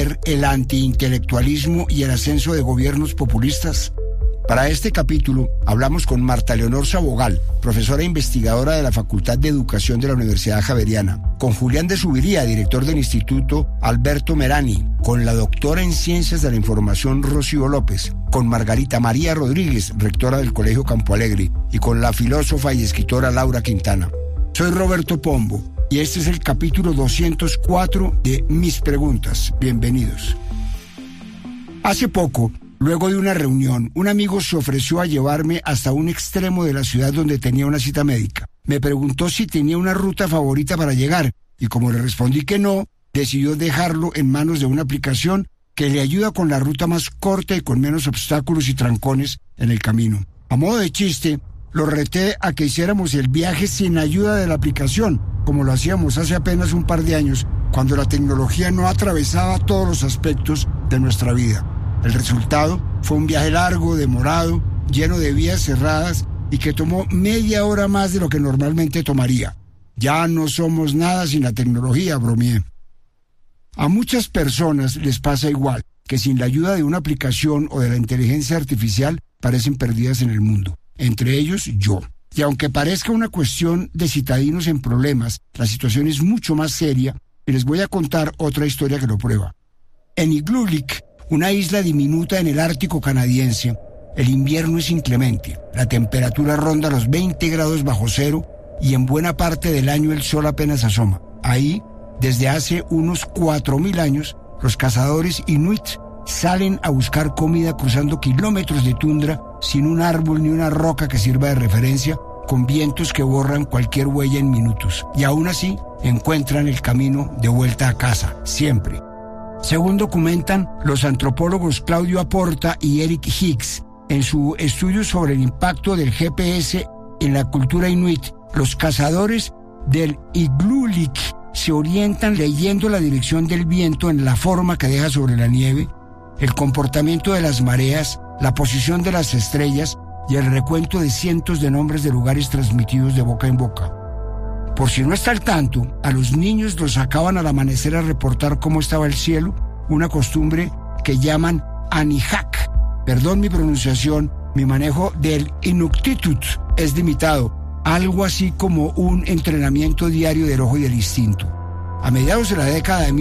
combater el antiintelectualismo y el ascenso de gobiernos populistas? Para este capítulo hablamos con Marta Leonor Sabogal, profesora e investigadora de la Facultad de Educación de la Universidad Javeriana, con Julián de Subiría, director del Instituto Alberto Merani, con la doctora en Ciencias de la Información Rocío López, con Margarita María Rodríguez, rectora del Colegio Campo Alegre, y con la filósofa y escritora Laura Quintana. Soy Roberto Pombo y este es el capítulo 204 de Mis Preguntas. Bienvenidos. Hace poco, luego de una reunión, un amigo se ofreció a llevarme hasta un extremo de la ciudad donde tenía una cita médica. Me preguntó si tenía una ruta favorita para llegar y como le respondí que no, decidió dejarlo en manos de una aplicación que le ayuda con la ruta más corta y con menos obstáculos y trancones en el camino. A modo de chiste, lo reté a que hiciéramos el viaje sin ayuda de la aplicación, como lo hacíamos hace apenas un par de años, cuando la tecnología no atravesaba todos los aspectos de nuestra vida. El resultado fue un viaje largo, demorado, lleno de vías cerradas y que tomó media hora más de lo que normalmente tomaría. Ya no somos nada sin la tecnología, bromeé. A muchas personas les pasa igual, que sin la ayuda de una aplicación o de la inteligencia artificial parecen perdidas en el mundo. Entre ellos, yo. Y aunque parezca una cuestión de citadinos en problemas, la situación es mucho más seria y les voy a contar otra historia que lo prueba. En Igloolik, una isla diminuta en el Ártico canadiense, el invierno es inclemente. La temperatura ronda los 20 grados bajo cero y en buena parte del año el sol apenas asoma. Ahí, desde hace unos 4.000 años, los cazadores inuit salen a buscar comida cruzando kilómetros de tundra sin un árbol ni una roca que sirva de referencia, con vientos que borran cualquier huella en minutos. Y aún así, encuentran el camino de vuelta a casa, siempre. Según documentan los antropólogos Claudio Aporta y Eric Hicks en su estudio sobre el impacto del GPS en la cultura inuit, los cazadores del Igloolik se orientan leyendo la dirección del viento en la forma que deja sobre la nieve, el comportamiento de las mareas, la posición de las estrellas y el recuento de cientos de nombres de lugares transmitidos de boca en boca. Por si no está al tanto, a los niños los sacaban al amanecer a reportar cómo estaba el cielo, una costumbre que llaman Anihak. Perdón mi pronunciación, mi manejo del Inuktitut es limitado, algo así como un entrenamiento diario del ojo y del instinto. A mediados de la década de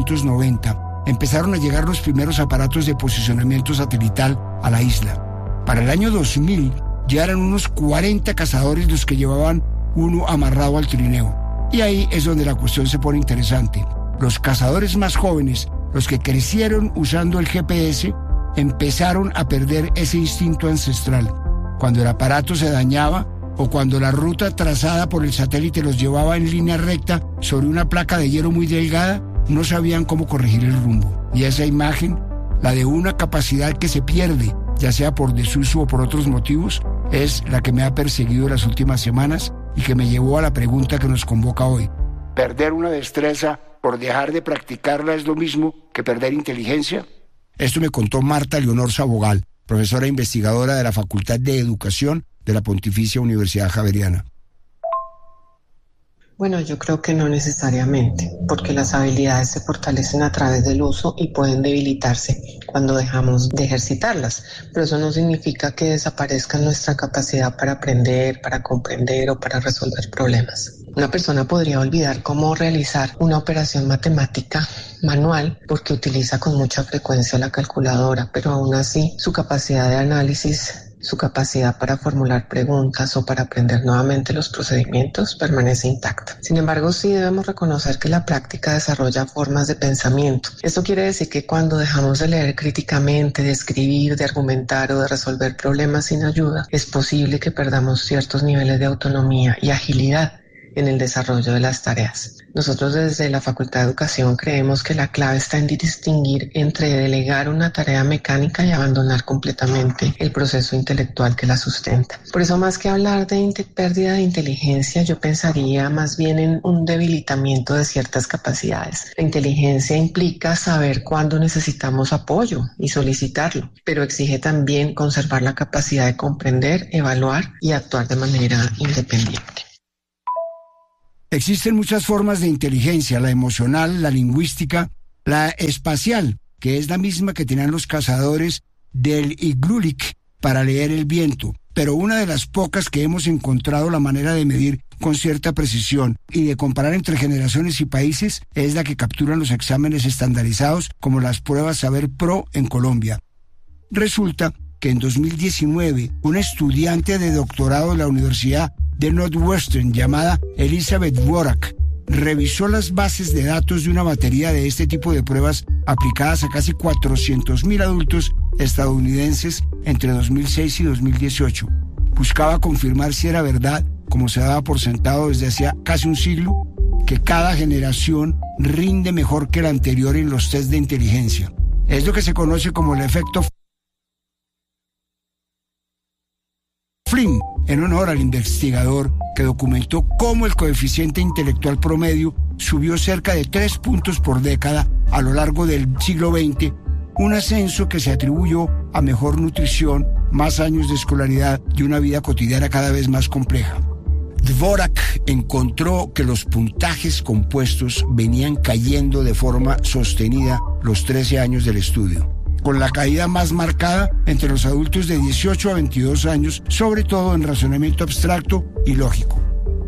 1990, empezaron a llegar los primeros aparatos de posicionamiento satelital a la isla. Para el año 2000, ya eran unos 40 cazadores los que llevaban uno amarrado al trineo. Y ahí es donde la cuestión se pone interesante. Los cazadores más jóvenes, los que crecieron usando el GPS, empezaron a perder ese instinto ancestral. Cuando el aparato se dañaba o cuando la ruta trazada por el satélite los llevaba en línea recta sobre una placa de hielo muy delgada, no sabían cómo corregir el rumbo. Y esa imagen, la de una capacidad que se pierde, ya sea por desuso o por otros motivos, es la que me ha perseguido las últimas semanas y que me llevó a la pregunta que nos convoca hoy. ¿Perder una destreza por dejar de practicarla es lo mismo que perder inteligencia? Esto me contó Marta Leonor Sabogal, profesora e investigadora de la Facultad de Educación de la Pontificia Universidad Javeriana. Bueno, yo creo que no necesariamente, porque las habilidades se fortalecen a través del uso y pueden debilitarse cuando dejamos de ejercitarlas, pero eso no significa que desaparezca nuestra capacidad para aprender, para comprender o para resolver problemas. Una persona podría olvidar cómo realizar una operación matemática manual porque utiliza con mucha frecuencia la calculadora, pero aún así su capacidad de análisis, su capacidad para formular preguntas o para aprender nuevamente los procedimientos permanece intacta. Sin embargo, sí debemos reconocer que la práctica desarrolla formas de pensamiento. Esto quiere decir que cuando dejamos de leer críticamente, de escribir, de argumentar o de resolver problemas sin ayuda, es posible que perdamos ciertos niveles de autonomía y agilidad en el desarrollo de las tareas. Nosotros desde la Facultad de Educación creemos que la clave está en distinguir entre delegar una tarea mecánica y abandonar completamente el proceso intelectual que la sustenta. Por eso, más que hablar de pérdida de inteligencia, yo pensaría más bien en un debilitamiento de ciertas capacidades. La inteligencia implica saber cuándo necesitamos apoyo y solicitarlo, pero exige también conservar la capacidad de comprender, evaluar y actuar de manera independiente. Existen muchas formas de inteligencia, la emocional, la lingüística, La espacial, que es la misma que tenían los cazadores del Iglulik para leer el viento, pero una de las pocas que hemos encontrado la manera de medir con cierta precisión y de comparar entre generaciones y países es la que capturan los exámenes estandarizados como las pruebas Saber Pro en Colombia. Resulta que en 2019 una estudiante de doctorado de la Universidad de Northwestern llamada Elizabeth Dvorak revisó las bases de datos de una batería de este tipo de pruebas aplicadas a casi 400.000 adultos estadounidenses entre 2006 y 2018. Buscaba confirmar si era verdad, como se daba por sentado desde hacía casi un siglo, que cada generación rinde mejor que la anterior en los test de inteligencia. Es lo que se conoce como el efecto Flynn, en honor al investigador que documentó cómo el coeficiente intelectual promedio subió cerca de 3 puntos por década a lo largo del siglo XX, un ascenso que se atribuyó a mejor nutrición, más años de escolaridad y una vida cotidiana cada vez más compleja. Dvorak encontró que los puntajes compuestos venían cayendo de forma sostenida los 13 años del estudio, con la caída más marcada entre los adultos de 18 a 22 años, sobre todo en razonamiento abstracto y lógico.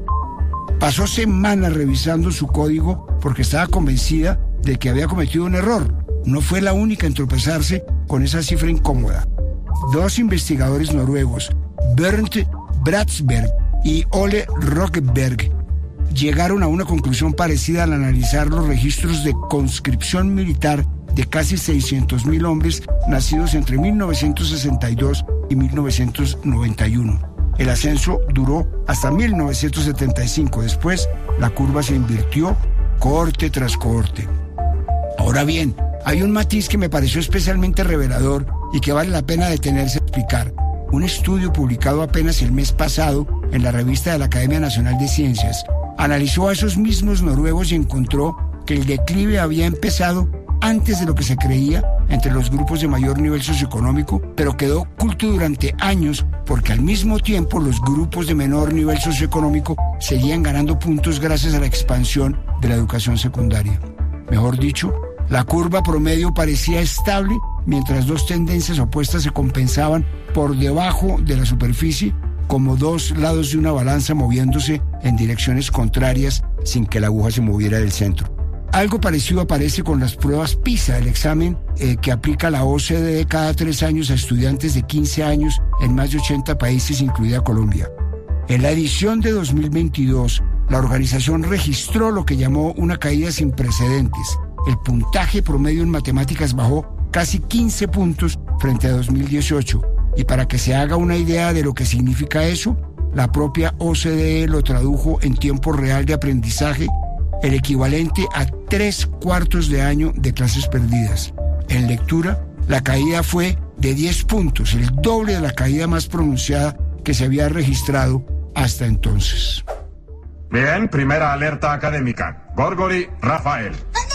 Pasó semanas revisando su código porque estaba convencida de que había cometido un error. No fue la única en tropezarse con esa cifra incómoda. 2 investigadores noruegos, Bernt Bratsberg y Ole Rokeberg, llegaron a una conclusión parecida al analizar los registros de conscripción militar de casi 600.000 hombres nacidos entre 1962 y 1991. El ascenso duró hasta 1975. Después, la curva se invirtió cohorte tras cohorte. Ahora bien, hay un matiz que me pareció especialmente revelador y que vale la pena detenerse a explicar. Un estudio publicado apenas el mes pasado en la revista de la Academia Nacional de Ciencias analizó a esos mismos noruegos y encontró que el declive había empezado antes de lo que se creía entre los grupos de mayor nivel socioeconómico, pero quedó oculto durante años porque al mismo tiempo los grupos de menor nivel socioeconómico seguían ganando puntos gracias a la expansión de la educación secundaria. Mejor dicho, la curva promedio parecía estable mientras 2 tendencias opuestas se compensaban por debajo de la superficie como 2 lados de una balanza moviéndose en direcciones contrarias sin que la aguja se moviera del centro. Algo parecido aparece con las pruebas PISA, el examen que aplica la OCDE cada 3 años a estudiantes de 15 años en más de 80 países, incluida Colombia. En la edición de 2022, la organización registró lo que llamó una caída sin precedentes. El puntaje promedio en matemáticas bajó casi 15 puntos frente a 2018. Y para que se haga una idea de lo que significa eso, la propia OCDE lo tradujo en tiempo real de aprendizaje, el equivalente a 3/4 de año de clases perdidas. En lectura, la caída fue de 10 puntos, el doble de la caída más pronunciada que se había registrado hasta entonces. Bien, primera alerta académica. Gorgori, Rafael.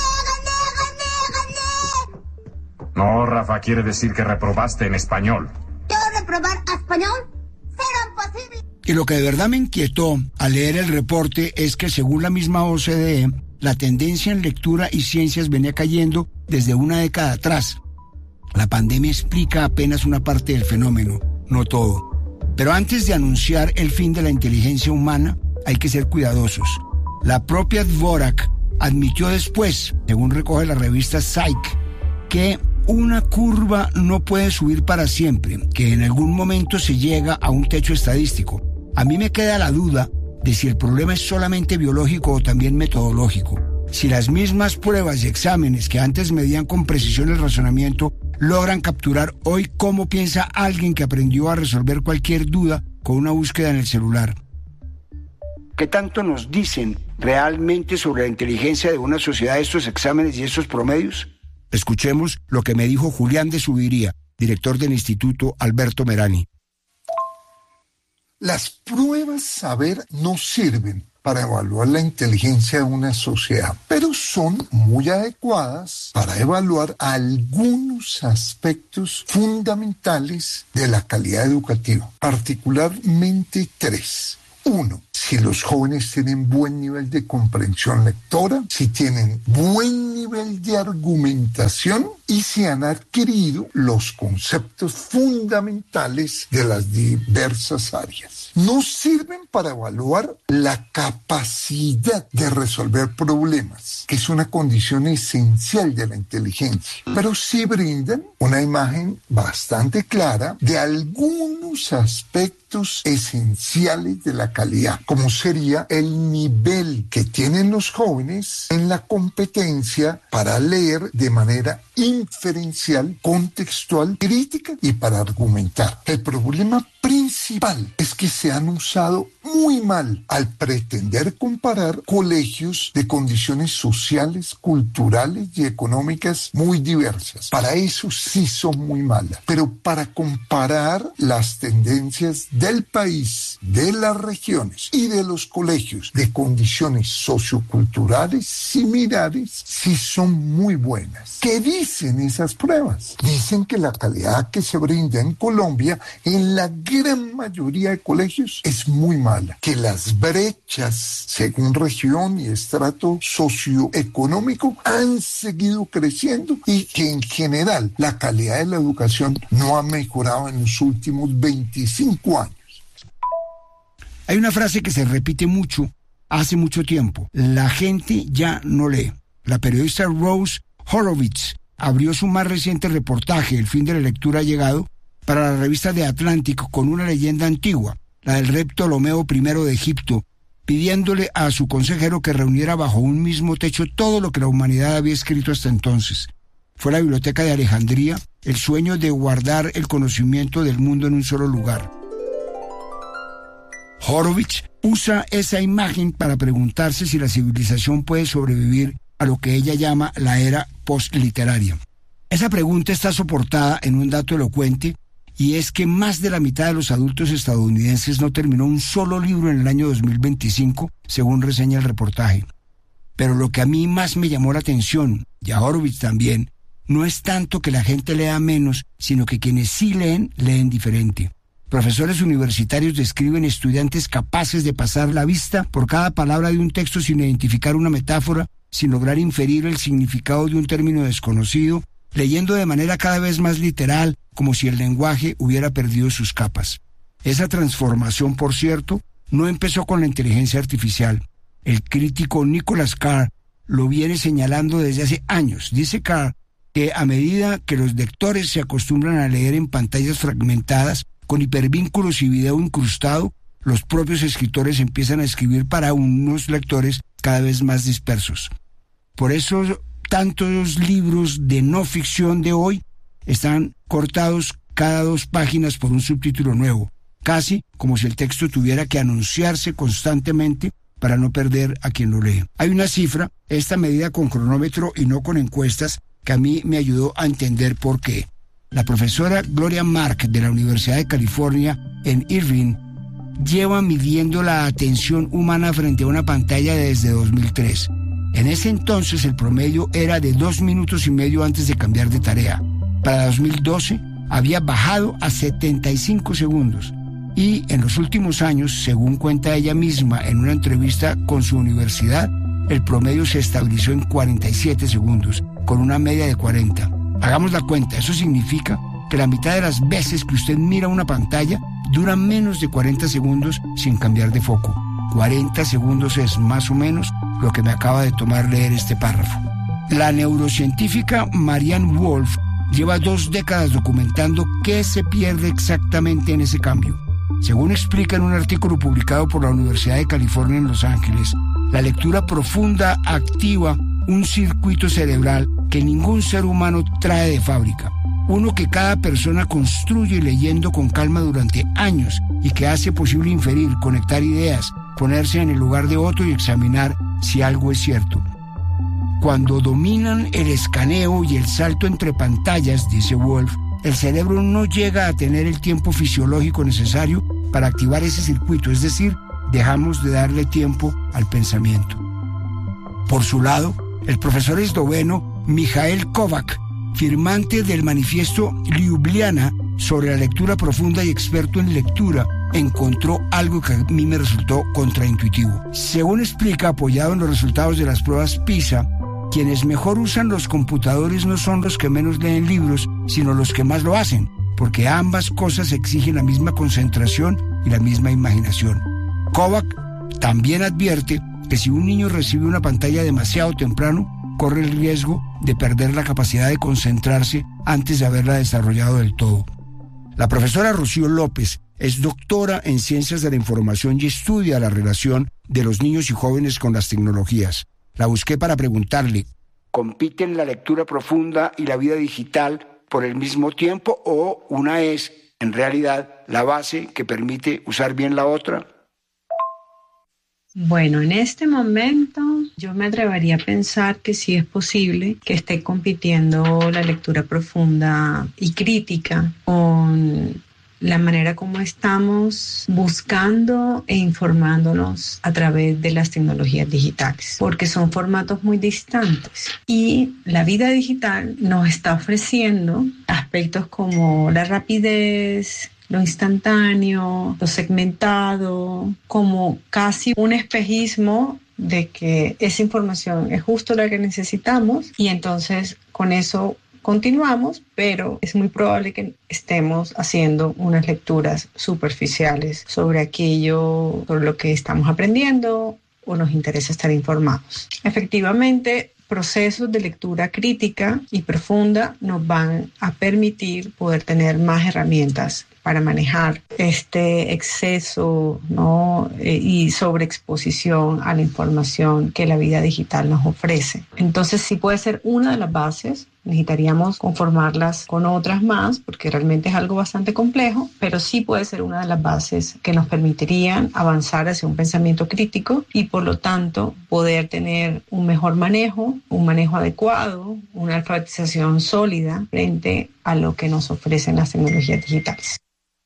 No, Rafa, quiere decir que reprobaste en español. ¿Yo reprobar español? ¡Será posible! Y lo que de verdad me inquietó al leer el reporte es que según la misma OCDE, la tendencia en lectura y ciencias venía cayendo desde una década atrás. La pandemia explica apenas una parte del fenómeno, no todo. Pero antes de anunciar el fin de la inteligencia humana, hay que ser cuidadosos. La propia Dvorak admitió después, según recoge la revista Psych, que una curva no puede subir para siempre, que en algún momento se llega a un techo estadístico. A mí me queda la duda de si el problema es solamente biológico o también metodológico. Si las mismas pruebas y exámenes que antes medían con precisión el razonamiento logran capturar hoy cómo piensa alguien que aprendió a resolver cualquier duda con una búsqueda en el celular. ¿Qué tanto nos dicen realmente sobre la inteligencia de una sociedad estos exámenes y estos promedios? Escuchemos lo que me dijo Julián de Subiría, director del Instituto Alberto Merani. Las pruebas Saber no sirven para evaluar la inteligencia de una sociedad, pero son muy adecuadas para evaluar algunos aspectos fundamentales de la calidad educativa, particularmente 3. Uno, si los jóvenes tienen buen nivel de comprensión lectora, si tienen buen nivel de argumentación y si han adquirido los conceptos fundamentales de las diversas áreas. No sirven para evaluar la capacidad de resolver problemas, que es una condición esencial de la inteligencia, pero sí brindan una imagen bastante clara de algunos aspectos esenciales de la calidad, como sería el nivel que tienen los jóvenes en la competencia para leer de manera inferencial, contextual, crítica y para argumentar. El problema principal es que se han usado muy mal al pretender comparar colegios de condiciones sociales, culturales y económicas muy diversas. Para eso sí son muy malas, pero para comparar las tendencias del país, de las regiones y de los colegios de condiciones socioculturales similares, sí son muy buenas. ¿Qué dicen esas pruebas? Dicen que la calidad que se brinda en Colombia en la gran mayoría de colegios es muy mala, que las brechas según región y estrato socioeconómico han seguido creciendo y que en general la calidad de la educación no ha mejorado en los últimos 25 años. Hay una frase que se repite mucho hace mucho tiempo: la gente ya no lee. La periodista Rose Horowitz abrió su más reciente reportaje, El fin de la lectura ha llegado, para la revista The Atlantic con una leyenda antigua, la del rey Ptolomeo I de Egipto, pidiéndole a su consejero que reuniera bajo un mismo techo todo lo que la humanidad había escrito hasta entonces. Fue la biblioteca de Alejandría, el sueño de guardar el conocimiento del mundo en un solo lugar. Horowitz usa esa imagen para preguntarse si la civilización puede sobrevivir a lo que ella llama la era postliteraria. Esa pregunta está soportada en un dato elocuente, y es que más de la mitad de los adultos estadounidenses no terminó un solo libro en el año 2025, según reseña el reportaje. Pero lo que a mí más me llamó la atención, y a Horowitz también, no es tanto que la gente lea menos, sino que quienes sí leen, leen diferente. Profesores universitarios describen estudiantes capaces de pasar la vista por cada palabra de un texto sin identificar una metáfora, sin lograr inferir el significado de un término desconocido, leyendo de manera cada vez más literal, como si el lenguaje hubiera perdido sus capas. Esa transformación, por cierto, no empezó con la inteligencia artificial. El crítico Nicholas Carr lo viene señalando desde hace años. Dice Carr que a medida que los lectores se acostumbran a leer en pantallas fragmentadas, con hipervínculos y video incrustado, los propios escritores empiezan a escribir para unos lectores cada vez más dispersos. Por eso tantos libros de no ficción de hoy están cortados cada 2 páginas por un subtítulo nuevo, casi como si el texto tuviera que anunciarse constantemente para no perder a quien lo lee. Hay una cifra, esta medida con cronómetro y no con encuestas, que a mí me ayudó a entender por qué. La profesora Gloria Mark de la Universidad de California en Irvine lleva midiendo la atención humana frente a una pantalla desde 2003. En ese entonces el promedio era de 2 minutos y medio antes de cambiar de tarea. Para 2012 había bajado a 75 segundos. Y en los últimos años, según cuenta ella misma en una entrevista con su universidad, el promedio se estabilizó en 47 segundos, con una media de 40. Hagamos la cuenta, eso significa que la mitad de las veces que usted mira una pantalla dura menos de 40 segundos sin cambiar de foco. 40 segundos es más o menos lo que me acaba de tomar leer este párrafo. La neurocientífica Marianne Wolf lleva 2 décadas documentando qué se pierde exactamente en ese cambio. Según explica en un artículo publicado por la Universidad de California en Los Ángeles, la lectura profunda activa un circuito cerebral que ningún ser humano trae de fábrica. Uno que cada persona construye leyendo con calma durante años y que hace posible inferir, conectar ideas, ponerse en el lugar de otro y examinar si algo es cierto. Cuando dominan el escaneo y el salto entre pantallas, dice Wolf, el cerebro no llega a tener el tiempo fisiológico necesario para activar ese circuito, es decir, dejamos de darle tiempo al pensamiento. Por su lado, el profesor esloveno Michael Kovac, firmante del manifiesto Ljubljana sobre la lectura profunda y experto en lectura, encontró algo que a mí me resultó contraintuitivo. Según explica, apoyado en los resultados de las pruebas PISA, quienes mejor usan los computadores no son los que menos leen libros, sino los que más lo hacen, porque ambas cosas exigen la misma concentración y la misma imaginación. Kovac también advierte que si un niño recibe una pantalla demasiado temprano, corre el riesgo de perder la capacidad de concentrarse antes de haberla desarrollado del todo. La profesora Rocío López es doctora en Ciencias de la Información y estudia la relación de los niños y jóvenes con las tecnologías. La busqué para preguntarle, ¿compiten la lectura profunda y la vida digital por el mismo tiempo o una es, en realidad, la base que permite usar bien la otra? Bueno, en este momento yo me atrevería a pensar que sí es posible que esté compitiendo la lectura profunda y crítica con la manera como estamos buscando e informándonos a través de las tecnologías digitales, porque son formatos muy distantes y la vida digital nos está ofreciendo aspectos como la rapidez, lo instantáneo, lo segmentado, como casi un espejismo de que esa información es justo la que necesitamos y entonces con eso continuamos, pero es muy probable que estemos haciendo unas lecturas superficiales sobre aquello, sobre lo que estamos aprendiendo o nos interesa estar informados. Efectivamente, procesos de lectura crítica y profunda nos van a permitir poder tener más herramientas para manejar este exceso, ¿no? Y sobreexposición a la información que la vida digital nos ofrece. Entonces sí puede ser una de las bases. Necesitaríamos conformarlas con otras más porque realmente es algo bastante complejo, pero sí puede ser una de las bases que nos permitirían avanzar hacia un pensamiento crítico y por lo tanto poder tener un mejor manejo, un manejo adecuado, una alfabetización sólida frente a lo que nos ofrecen las tecnologías digitales.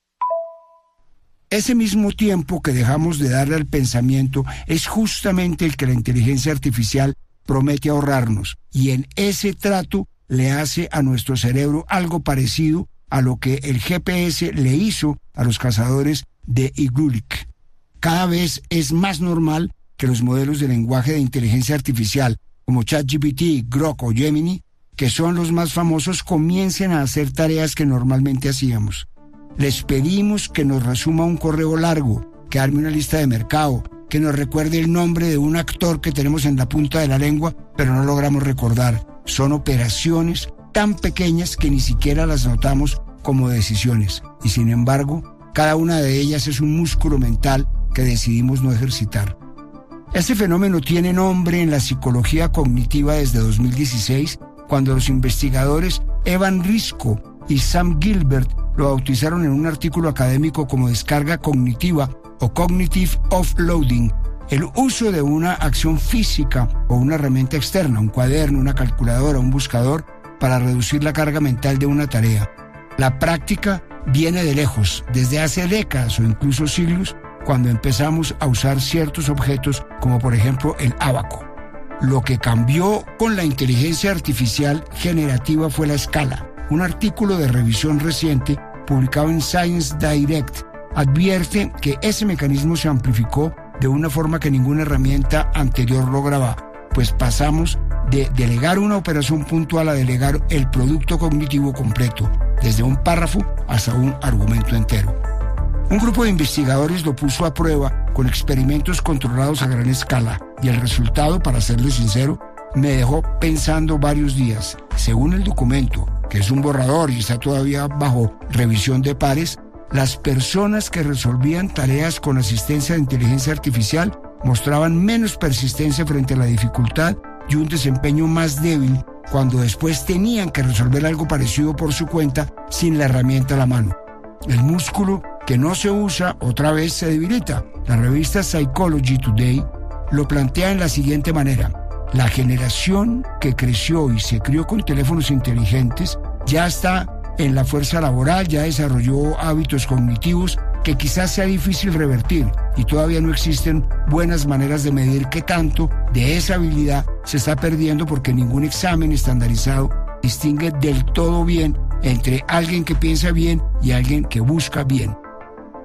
Ese mismo tiempo que dejamos de darle al pensamiento es justamente el que la inteligencia artificial promete ahorrarnos, y en ese trato le hace a nuestro cerebro algo parecido a lo que el GPS le hizo a los cazadores de Iglulik. Cada vez es más normal que los modelos de lenguaje de inteligencia artificial como ChatGPT, Grok o Gemini, que son los más famosos, comiencen a hacer tareas que normalmente hacíamos. Les pedimos que nos resuma un correo largo, que arme una lista de mercado, que nos recuerde el nombre de un actor que tenemos en la punta de la lengua, pero no logramos recordar. Son operaciones tan pequeñas que ni siquiera las notamos como decisiones. Y sin embargo, cada una de ellas es un músculo mental que decidimos no ejercitar. Este fenómeno tiene nombre en la psicología cognitiva desde 2016, cuando los investigadores Evan Risco y Sam Gilbert lo bautizaron en un artículo académico como descarga cognitiva o cognitive offloading, el uso de una acción física o una herramienta externa, un cuaderno, una calculadora, un buscador, para reducir la carga mental de una tarea. La práctica viene de lejos, desde hace décadas o incluso siglos, cuando empezamos a usar ciertos objetos como por ejemplo el ábaco. Lo que cambió con la inteligencia artificial generativa fue la escala. Un artículo de revisión reciente publicado en Science Direct advierte que ese mecanismo se amplificó de una forma que ninguna herramienta anterior lograba, pues pasamos de delegar una operación puntual a delegar el producto cognitivo completo, desde un párrafo hasta un argumento entero. Un grupo de investigadores lo puso a prueba con experimentos controlados a gran escala, y el resultado, para serles sincero, me dejó pensando varios días. Según el documento, que es un borrador y está todavía bajo revisión de pares, las personas que resolvían tareas con asistencia de inteligencia artificial mostraban menos persistencia frente a la dificultad y un desempeño más débil cuando después tenían que resolver algo parecido por su cuenta sin la herramienta a la mano. El músculo que no se usa otra vez se debilita. La revista Psychology Today lo plantea en la siguiente manera: la generación que creció y se crió con teléfonos inteligentes ya está en la fuerza laboral, ya desarrolló hábitos cognitivos que quizás sea difícil revertir, y todavía no existen buenas maneras de medir qué tanto de esa habilidad se está perdiendo, porque ningún examen estandarizado distingue del todo bien entre alguien que piensa bien y alguien que busca bien.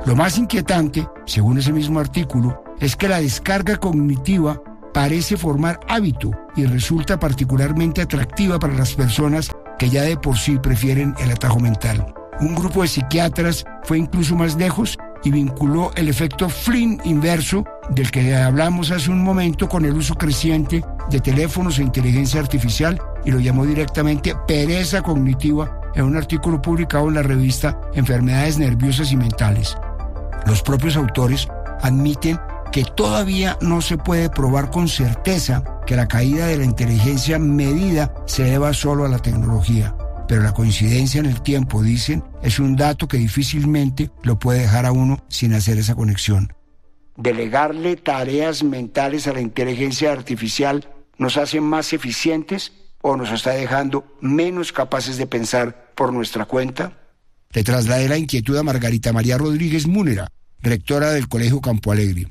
Lo más inquietante, según ese mismo artículo, es que la descarga cognitiva parece formar hábito y resulta particularmente atractiva para las personas que ya de por sí prefieren el atajo mental. Un grupo de psiquiatras fue incluso más lejos y vinculó el efecto Flynn inverso, del que hablamos hace un momento, con el uso creciente de teléfonos e inteligencia artificial, y lo llamó directamente pereza cognitiva en un artículo publicado en la revista Enfermedades Nerviosas y Mentales. Los propios autores admiten que todavía no se puede probar con certeza que la caída de la inteligencia medida se deba solo a la tecnología, pero la coincidencia en el tiempo, dicen, es un dato que difícilmente lo puede dejar a uno sin hacer esa conexión. ¿Delegarle tareas mentales a la inteligencia artificial nos hace más eficientes o nos está dejando menos capaces de pensar por nuestra cuenta? Le trasladé la inquietud a Margarita María Rodríguez Múnera, rectora del Colegio Campo Alegre.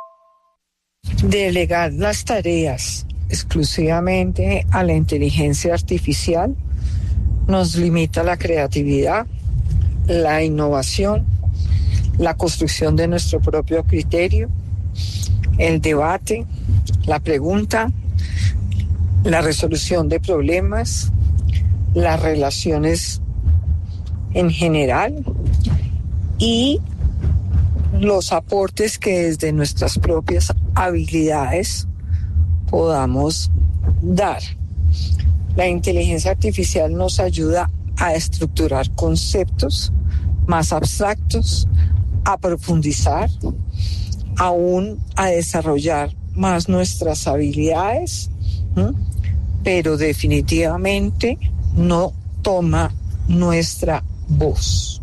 Delegar las tareas exclusivamente a la inteligencia artificial nos limita la creatividad, la innovación, la construcción de nuestro propio criterio, el debate, la pregunta, la resolución de problemas, las relaciones en general y los aportes que desde nuestras propias habilidades podamos dar. La inteligencia artificial nos ayuda a estructurar conceptos más abstractos, a profundizar, aún a desarrollar más nuestras habilidades, pero definitivamente no toma nuestra voz.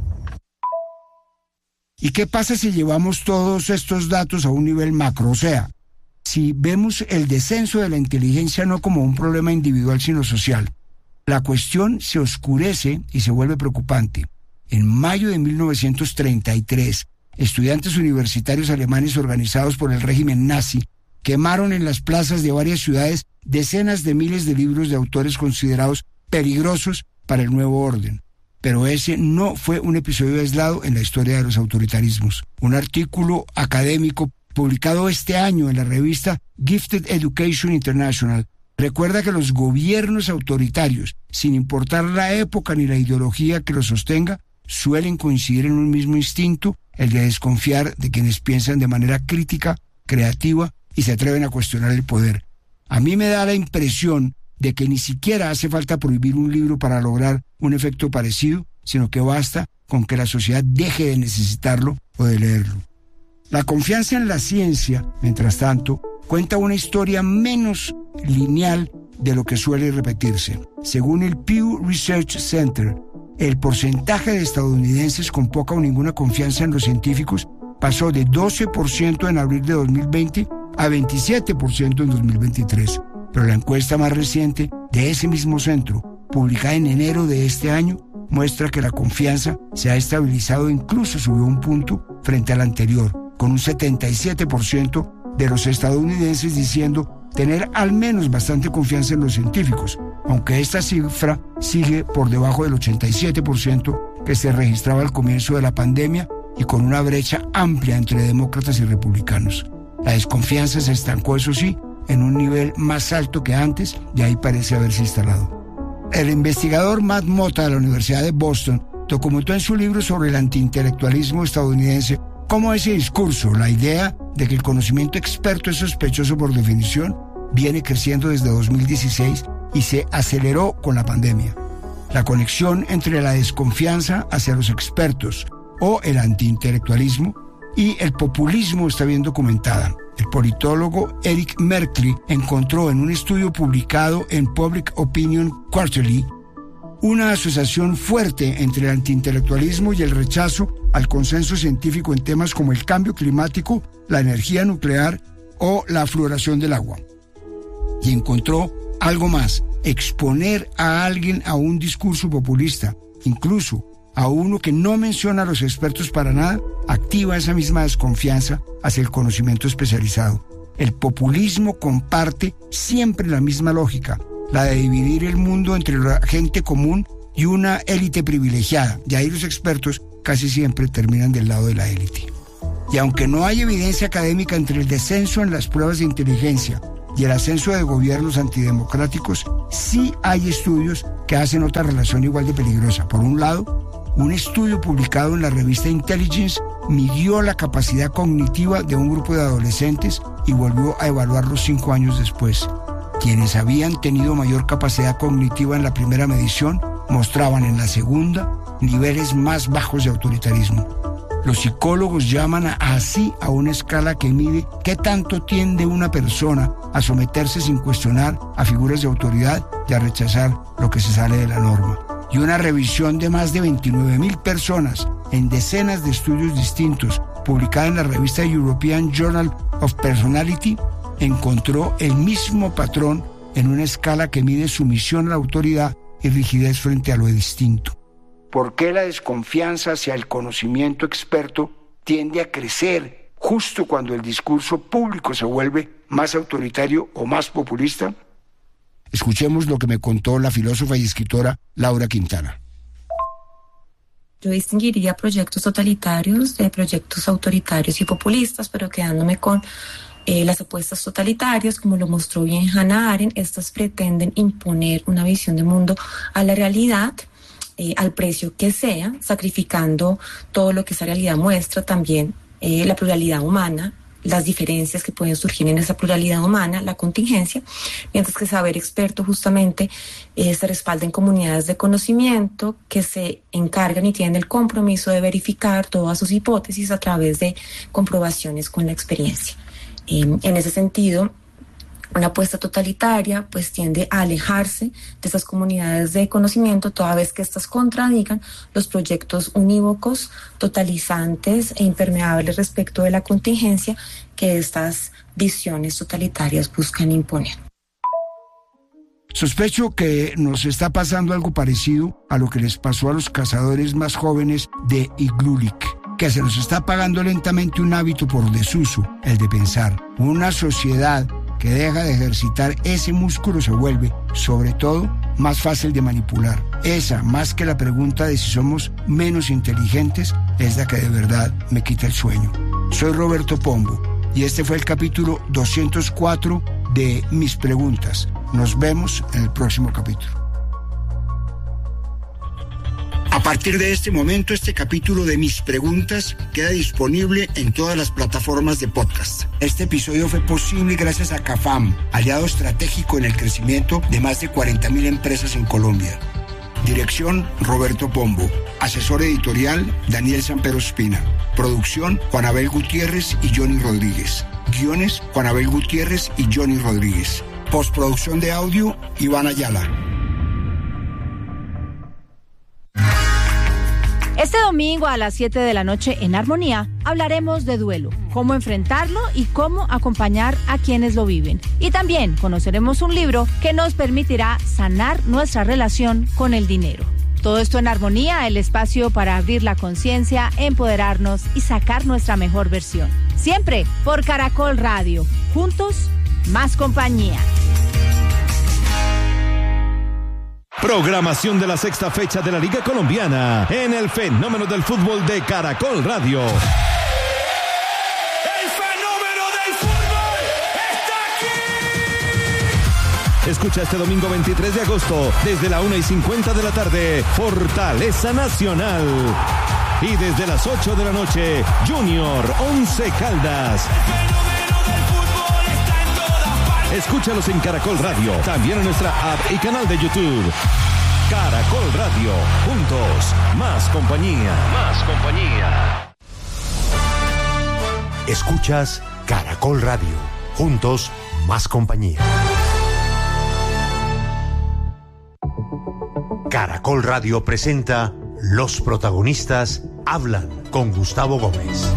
¿Y qué pasa si llevamos todos estos datos a un nivel macro? O sea, si vemos el descenso de la inteligencia no como un problema individual sino social, la cuestión se oscurece y se vuelve preocupante. En mayo de 1933, estudiantes universitarios alemanes organizados por el régimen nazi quemaron en las plazas de varias ciudades decenas de miles de libros de autores considerados peligrosos para el nuevo orden. Pero ese no fue un episodio aislado en la historia de los autoritarismos. Un artículo académico publicado este año en la revista Gifted Education International recuerda que los gobiernos autoritarios, sin importar la época ni la ideología que los sostenga, suelen coincidir en un mismo instinto, el de desconfiar de quienes piensan de manera crítica, creativa y se atreven a cuestionar el poder. A mí me da la impresión de que ni siquiera hace falta prohibir un libro para lograr un efecto parecido, sino que basta con que la sociedad deje de necesitarlo o de leerlo. La confianza en la ciencia, mientras tanto, cuenta una historia menos lineal de lo que suele repetirse. Según el Pew Research Center, el porcentaje de estadounidenses con poca o ninguna confianza en los científicos pasó de 12% en abril de 2020 a 27% en 2023. Pero la encuesta más reciente de ese mismo centro, publicada en enero de este año, muestra que la confianza se ha estabilizado e incluso subió un punto frente al anterior, con un 77% de los estadounidenses diciendo tener al menos bastante confianza en los científicos, aunque esta cifra sigue por debajo del 87% que se registraba al comienzo de la pandemia y con una brecha amplia entre demócratas y republicanos. La desconfianza se estancó, eso sí, en un nivel más alto que antes y ahí parece haberse instalado. El investigador Matt Mota de la Universidad de Boston documentó en su libro sobre el antiintelectualismo estadounidense cómo ese discurso, la idea de que el conocimiento experto es sospechoso por definición, viene creciendo desde 2016 y se aceleró con la pandemia. La conexión entre la desconfianza hacia los expertos o el antiintelectualismo y el populismo está bien documentada. El politólogo Eric Merkley encontró en un estudio publicado en Public Opinion Quarterly una asociación fuerte entre el antiintelectualismo y el rechazo al consenso científico en temas como el cambio climático, la energía nuclear o la fluoración del agua. Y encontró algo más: exponer a alguien a un discurso populista, incluso a uno que no menciona a los expertos para nada, activa esa misma desconfianza hacia el conocimiento especializado. El populismo comparte siempre la misma lógica, la de dividir el mundo entre la gente común y una élite privilegiada. Y ahí los expertos casi siempre terminan del lado de la élite. Y aunque no hay evidencia académica entre el descenso en las pruebas de inteligencia y el ascenso de gobiernos antidemocráticos, sí hay estudios que hacen otra relación igual de peligrosa. Por un lado, un estudio publicado en la revista Intelligence midió la capacidad cognitiva de un grupo de adolescentes y volvió a evaluarlos 5 años después. Quienes habían tenido mayor capacidad cognitiva en la primera medición mostraban en la segunda niveles más bajos de autoritarismo. Los psicólogos llaman así a una escala que mide qué tanto tiende una persona a someterse sin cuestionar a figuras de autoridad y a rechazar lo que se sale de la norma. Y una revisión de más de 29.000 personas en decenas de estudios distintos, publicada en la revista European Journal of Personality, encontró el mismo patrón en una escala que mide sumisión a la autoridad y rigidez frente a lo distinto. ¿Por qué la desconfianza hacia el conocimiento experto tiende a crecer justo cuando el discurso público se vuelve más autoritario o más populista? Escuchemos lo que me contó la filósofa y escritora Laura Quintana. Yo distinguiría proyectos totalitarios de proyectos autoritarios y populistas, pero quedándome con las apuestas totalitarias, como lo mostró bien Hannah Arendt. Estas pretenden imponer una visión de mundo a la realidad, al precio que sea, sacrificando todo lo que esa realidad muestra, también la pluralidad humana, las diferencias que pueden surgir en esa pluralidad humana, la contingencia, mientras que saber experto justamente se respalda en comunidades de conocimiento que se encargan y tienen el compromiso de verificar todas sus hipótesis a través de comprobaciones con la experiencia. En ese sentido, una apuesta totalitaria pues tiende a alejarse de esas comunidades de conocimiento, toda vez que estas contradigan los proyectos unívocos, totalizantes e impermeables respecto de la contingencia que estas visiones totalitarias buscan imponer. Sospecho que nos está pasando algo parecido a lo que les pasó a los cazadores más jóvenes de Iglulik, que se nos está apagando lentamente un hábito por desuso, el de pensar. Una sociedad que deja de ejercitar ese músculo se vuelve, sobre todo, más fácil de manipular. Esa, más que la pregunta de si somos menos inteligentes, es la que de verdad me quita el sueño. Soy Roberto Pombo y este fue el capítulo 204 de Mis Preguntas. Nos vemos en el próximo capítulo. A partir de este momento, este capítulo de Mis Preguntas queda disponible en todas las plataformas de podcast. Este episodio fue posible gracias a CAFAM, aliado estratégico en el crecimiento de más de 40.000 empresas en Colombia. Dirección, Roberto Pombo. Asesor editorial, Daniel Sampero Espina. Producción, Juan Abel Gutiérrez y Johnny Rodríguez. Guiones, Juan Abel Gutiérrez y Johnny Rodríguez. Postproducción de audio, Iván Ayala. Este domingo a las 7 de la noche en Armonía hablaremos de duelo, cómo enfrentarlo y cómo acompañar a quienes lo viven. Y también conoceremos un libro que nos permitirá sanar nuestra relación con el dinero. Todo esto en Armonía, el espacio para abrir la conciencia, empoderarnos y sacar nuestra mejor versión. Siempre por Caracol Radio. Juntos, más compañía. Programación de la sexta fecha de la Liga Colombiana en el Fenómeno del Fútbol de Caracol Radio. ¡El fenómeno del fútbol está aquí! Escucha este domingo 23 de agosto desde la 1:50 de la tarde, Fortaleza Nacional. Y desde las 8 de la noche, Junior Once Caldas. Escúchalos en Caracol Radio, también en nuestra app y canal de YouTube. Caracol Radio, juntos, más compañía. Más compañía. Escuchas Caracol Radio, juntos, más compañía. Caracol Radio presenta Los protagonistas hablan con Gustavo Gómez.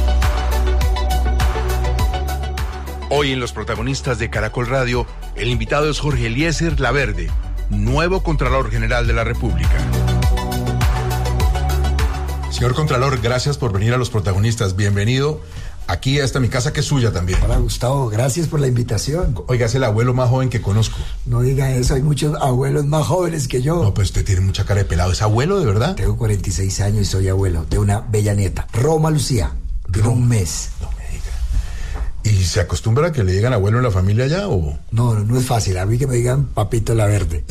Hoy en Los protagonistas de Caracol Radio, el invitado es Jorge Eliezer Laverde, nuevo Contralor General de la República. Señor Contralor, gracias por venir a Los protagonistas. Bienvenido aquí a esta mi casa que es suya también. Hola Gustavo, gracias por la invitación. Oiga, es el abuelo más joven que conozco. No diga eso, hay muchos abuelos más jóvenes que yo. No, pues usted tiene mucha cara de pelado. ¿Es abuelo de verdad? Tengo 46 años y soy abuelo de una bella nieta, Roma Lucía, tiene un mes. No me diga. ¿Y se acostumbra a que le digan abuelo en la familia ya o...? No es fácil, a mí que me digan Papito la Verde.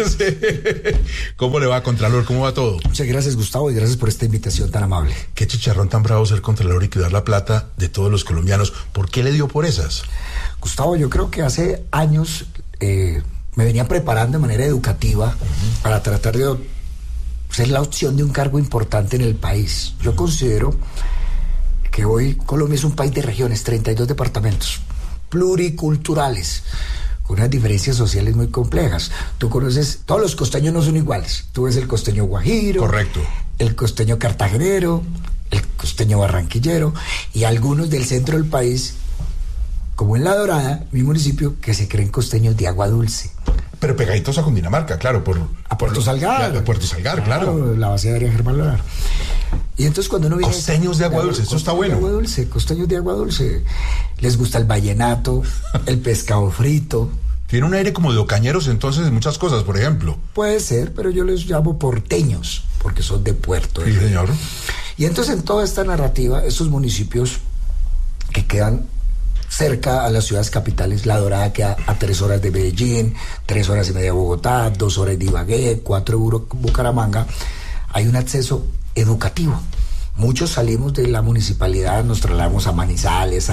¿Cómo le va, Contralor? ¿Cómo va todo? Muchas gracias, Gustavo, y gracias por esta invitación tan amable. Qué chicharrón tan bravo ser Contralor y cuidar la plata de todos los colombianos. ¿Por qué le dio por esas? Gustavo, yo creo que hace años me venía preparando de manera educativa para tratar de ser la opción de un cargo importante en el país. Yo considero que hoy Colombia es un país de regiones, 32 departamentos, pluriculturales, con unas diferencias sociales muy complejas. Tú conoces, todos los costeños no son iguales. Tú ves el costeño guajiro, correcto, el costeño cartagenero, el costeño barranquillero y algunos del centro del país, como en La Dorada, mi municipio, que se creen costeños de agua dulce. Pero pegaditos a Cundinamarca, claro, a Puerto Salgar. A Puerto Salgar, claro. La base de Arias Germán Lorar. Y entonces cuando uno viene... Costeños de agua dulce, eso está bueno. Costeños de agua dulce. Les gusta el vallenato, el pescado frito. Tiene un aire como de ocañeros entonces en muchas cosas, por ejemplo. Puede ser, pero yo les llamo porteños, porque son de puerto. Sí, señor. Y entonces en toda esta narrativa, estos municipios que quedan cerca a las ciudades capitales, La Dorada queda a 3 horas de Medellín, 3 horas y media de Bogotá, 2 horas de Ibagué, 4 de Bucaramanga, hay un acceso educativo. Muchos salimos de la municipalidad, nos trasladamos a Manizales,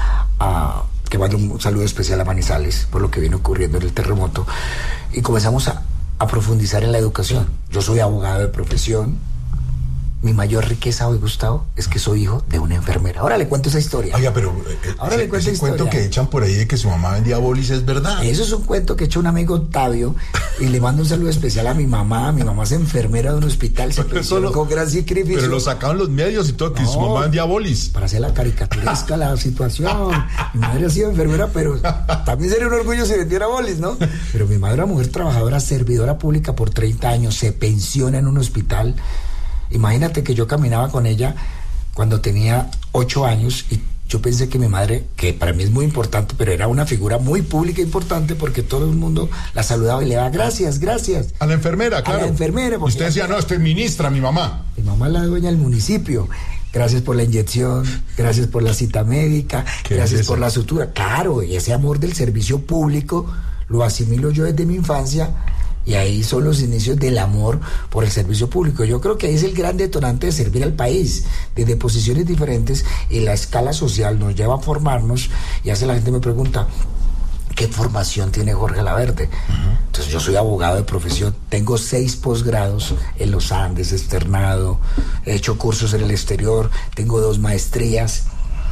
que mando un saludo especial a Manizales por lo que viene ocurriendo en el terremoto, y comenzamos a profundizar en la educación. Yo soy abogado de profesión. Mi mayor riqueza hoy, Gustavo, es que soy hijo de una enfermera. Ahora le cuento esa historia. Oiga, pero ahora le cuento ese cuento que echan por ahí de que su mamá vendía bolis es verdad. Eso es un cuento que echó un amigo Octavio y le mando un saludo especial a mi mamá. Mi mamá es enfermera de un hospital, se pensionó con gran sacrificio. Pero lo sacaban los medios y todo, que su mamá vendía bolis. Para hacer la caricaturesca la situación. Mi madre ha sido enfermera, pero también sería un orgullo si vendiera bolis, ¿no? Pero mi madre era mujer trabajadora, servidora pública por 30 años, se pensiona en un hospital. Imagínate que yo caminaba con ella cuando tenía 8 años y yo pensé que mi madre, que para mí es muy importante, pero era una figura muy pública e importante porque todo el mundo la saludaba y le daba gracias. A la enfermera, claro. A la enfermera. Usted decía, no, estoy ministra, mi mamá. Mi mamá es la dueña del municipio. Gracias por la inyección, gracias por la cita médica, gracias por la sutura. Claro, y ese amor del servicio público lo asimilo yo desde mi infancia. Y ahí son los inicios del amor por el servicio público. Yo creo que ahí es el gran detonante de servir al país, desde posiciones diferentes, y la escala social nos lleva a formarnos, y hace la gente me pregunta, ¿qué formación tiene Jorge La Verde? Entonces yo soy abogado de profesión, tengo 6 posgrados en los Andes, externado, he hecho cursos en el exterior, tengo 2 maestrías,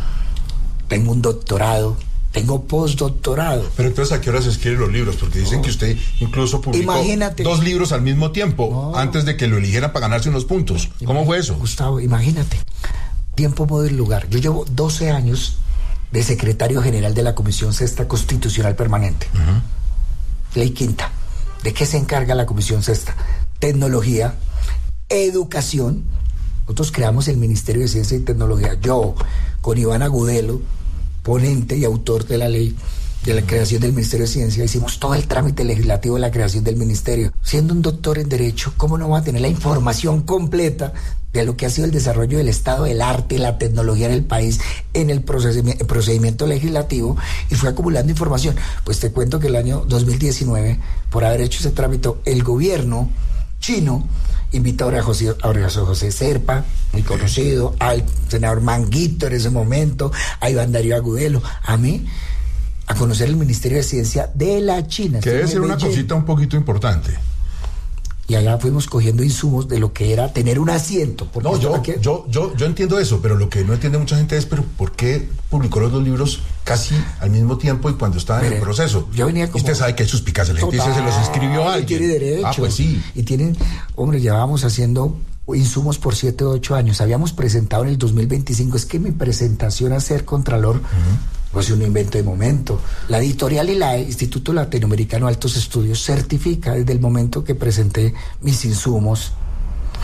tengo un doctorado, tengo postdoctorado. Pero entonces, ¿a qué horas escribe los libros? Porque dicen que usted incluso publicó 2 libros al mismo tiempo, antes de que lo eligieran para ganarse unos puntos. ¿Cómo fue eso? Gustavo, imagínate. Tiempo, modo y lugar. Yo llevo 12 años de secretario general de la Comisión Sexta Constitucional Permanente. Ley quinta. ¿De qué se encarga la Comisión Sexta? Tecnología, educación. Nosotros creamos el Ministerio de Ciencia y Tecnología. Yo, con Iván Agudelo, ponente y autor de la ley de la creación del Ministerio de Ciencia, hicimos todo el trámite legislativo de la creación del ministerio. Siendo un doctor en Derecho, ¿cómo no va a tener la información completa de lo que ha sido el desarrollo del estado del arte, la tecnología en el país, en el procedimiento legislativo? Y fue acumulando información. Pues te cuento que el año 2019, por haber hecho ese trámite, el gobierno chino invitó a José Serpa, muy conocido, al senador Manguito en ese momento, a Iván Darío Agudelo, a mí, a conocer el Ministerio de Ciencia de la China. Que debe ser una cosita un poquito importante. Y allá fuimos cogiendo insumos de lo que era tener un asiento. No, yo entiendo eso, pero lo que no entiende mucha gente es, pero ¿por qué publicó los 2 libros casi al mismo tiempo y cuando estaba en el proceso? Yo venía como... Usted sabe que hay suspicacia, la gente dice, se los escribió alguien. Tiene derecho. Ah, pues sí. Y tienen, hombre, llevábamos haciendo insumos por 7 o 8 años. Habíamos presentado en el 2025, es que mi presentación a ser Contralor pues un invento de momento. La editorial ILAE, Instituto Latinoamericano de Altos Estudios, certifica desde el momento que presenté mis insumos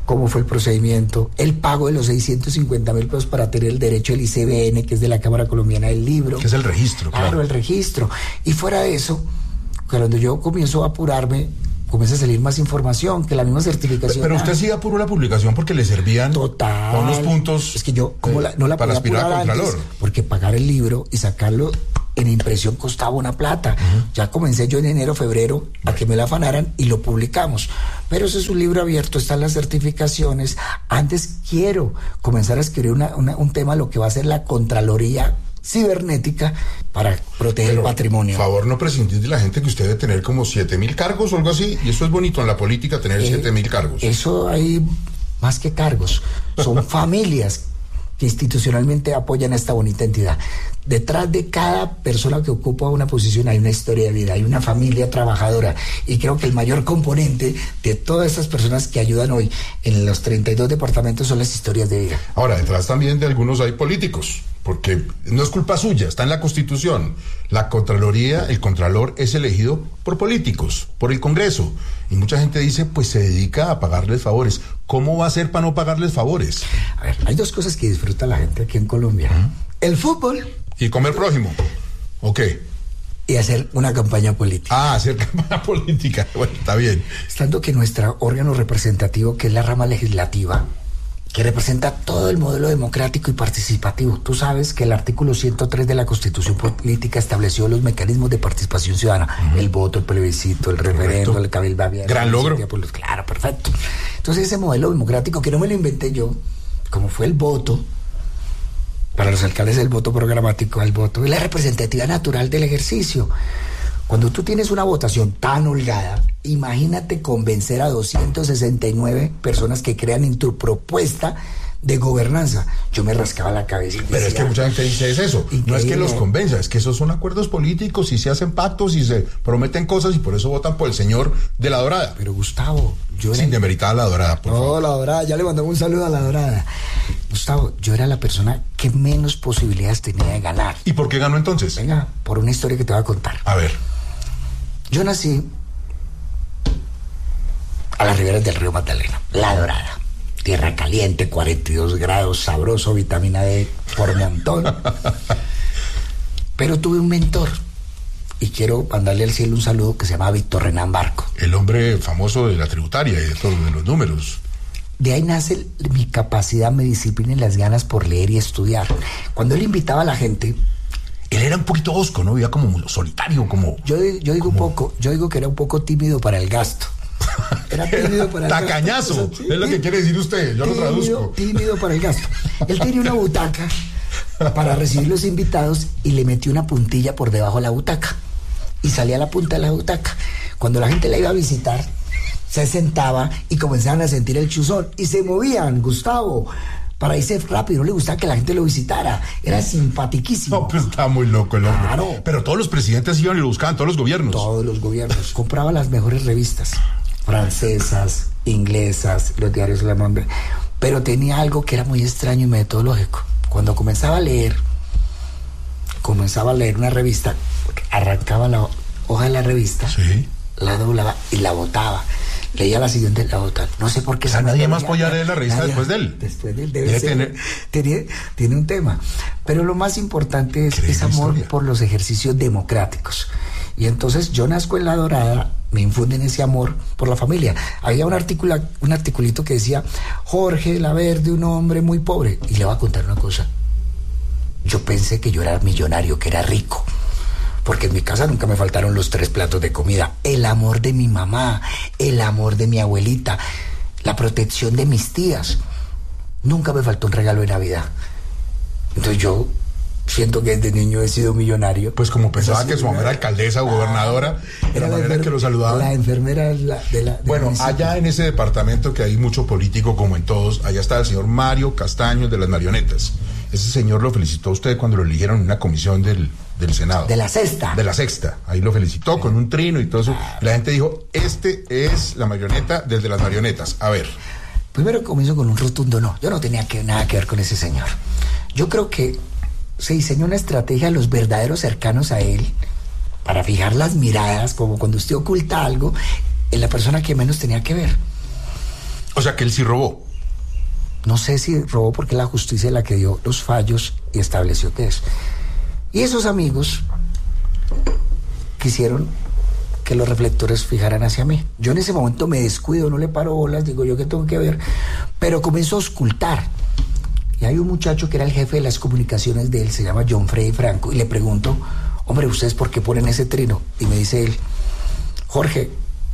cómo fue el procedimiento, el pago de los 650.000 pesos para tener el derecho del ICBN, que es de la Cámara Colombiana del Libro. Que es el registro, claro. El registro. Y fuera de eso, cuando yo comienzo a apurarme, comienza a salir más información, que la misma certificación. Pero usted sí apuró la publicación porque le servían unos puntos. Es que yo, como no la para aspirar a Contralor. Porque pagar el libro y sacarlo en impresión costaba una plata. Ya comencé yo en enero, febrero a que me la afanaran y lo publicamos. Pero ese es un libro abierto, están las certificaciones. Antes quiero comenzar a escribir un tema, lo que va a ser la Contraloría cibernética para proteger el patrimonio. Por favor, no prescindir de la gente, que usted debe tener como 7.000 cargos o algo así, y eso es bonito en la política, tener 7.000 cargos. Eso hay más que cargos, son familias que institucionalmente apoyan a esta bonita entidad. Detrás de cada persona que ocupa una posición hay una historia de vida, hay una familia trabajadora, y creo que el mayor componente de todas estas personas que ayudan hoy en los 32 departamentos son las historias de vida. Ahora, detrás también de algunos hay políticos, porque no es culpa suya, está en la Constitución. La Contraloría, el Contralor es elegido por políticos, por el Congreso, y mucha gente dice, pues se dedica a pagarles favores. ¿Cómo va a ser para no pagarles favores? A ver, hay dos cosas que disfruta la gente aquí en Colombia. El fútbol. Y comer prójimo. ¿Ok? Y hacer una campaña política. Hacer campaña política. Bueno, está bien. Estando que nuestro órgano representativo, que es la rama legislativa, que representa todo el modelo democrático y participativo. Tú sabes que el artículo 103 de la Constitución Política estableció los mecanismos de participación ciudadana. El voto, el plebiscito, el referendo, el cabildo abierto. Gran logro. Claro, perfecto. Entonces ese modelo democrático, que no me lo inventé yo, como fue el voto, para los alcaldes el voto programático, el voto y la representatividad natural del ejercicio. Cuando tú tienes una votación tan holgada, imagínate convencer a 269 personas que crean en tu propuesta de gobernanza. Yo me rascaba la cabeza y decía, pero es que mucha gente dice eso. Increíble. No es que los convenza, es que esos son acuerdos políticos y se hacen pactos y se prometen cosas y por eso votan por el señor de La Dorada. Pero Gustavo, yo sin demeritar a La Dorada, por favor. La Dorada, ya le mandamos un saludo a La Dorada. Gustavo, yo era la persona que menos posibilidades tenía de ganar. ¿Y por qué ganó entonces? Venga, por una historia que te voy a contar. A ver. Yo nací a las riberas del río Magdalena, La Dorada. Tierra caliente, 42 grados, sabroso, vitamina D por montón. Pero tuve un mentor, y quiero mandarle al cielo un saludo, que se llama Víctor Renán Barco. El hombre famoso de la tributaria y de todos los números. De ahí nace mi capacidad, mi disciplina y las ganas por leer y estudiar. Cuando él invitaba a la gente... Él era un poquito hosco, ¿no? Vivía como solitario, como... Yo digo que era un poco tímido para el gasto. Era tímido para el tacañazo, gasto. Tacañazo, es lo que quiere decir usted, yo lo traduzco. Tímido para el gasto. Él tenía una butaca para recibir los invitados y le metió una puntilla por debajo de la butaca. Y salía a la punta de la butaca. Cuando la gente la iba a visitar, se sentaba y comenzaban a sentir el chuzón. Y se movían, Gustavo, para irse rápido. No le gustaba que la gente lo visitara. Era simpatiquísimo. No, pues estaba muy loco el hombre. Claro. Pero todos los presidentes iban y lo buscaban, todos los gobiernos. Todos los gobiernos. Compraba las mejores revistas. Francesas, inglesas, los diarios Le Monde. Pero tenía algo que era muy extraño y metodológico. Cuando comenzaba a leer una revista, arrancaba la hoja de la revista, sí, la doblaba y la botaba. Leía la siguiente, la botaba. No sé por qué. O sea, nadie más podía leer la revista después de él. Después de él tiene un tema. Pero lo más importante es amor por los ejercicios democráticos. Y entonces yo nazco en La Dorada, me infunden ese amor por la familia. Había un articulito que decía, Jorge Laverde, un hombre muy pobre. Y le voy a contar una cosa. Yo pensé que yo era millonario, que era rico. Porque en mi casa nunca me faltaron los 3 platos de comida. El amor de mi mamá, el amor de mi abuelita, la protección de mis tías. Nunca me faltó un regalo de Navidad. Entonces yo siento que desde niño he sido millonario. Pues como pensaba que su mamá era alcaldesa o gobernadora, de la manera que lo saludaban. La enfermera bueno, allá en ese departamento que hay mucho político, como en todos, allá está el señor Mario Castaño de las Marionetas. Ese señor lo felicitó a usted cuando lo eligieron en una comisión del Senado. De la sexta. De la sexta. Ahí lo felicitó con un trino y todo eso. La gente dijo, este es la marioneta desde las marionetas. A ver. Primero comienzo con un rotundo no. Yo no tenía nada que ver con ese señor. Yo creo que se diseñó una estrategia a los verdaderos cercanos a él para fijar las miradas, como cuando usted oculta algo, en la persona que menos tenía que ver. O sea, que él sí robó. No sé si robó porque la justicia es la que dio los fallos y estableció que es. Y esos amigos quisieron que los reflectores fijaran hacia mí. Yo en ese momento me descuido, no le paro bolas, digo yo qué tengo que ver, pero comenzó a auscultar. Y hay un muchacho que era el jefe de las comunicaciones de él, se llama John Freddy Franco, y le pregunto, hombre, ¿ustedes por qué ponen ese trino? Y me dice él, Jorge,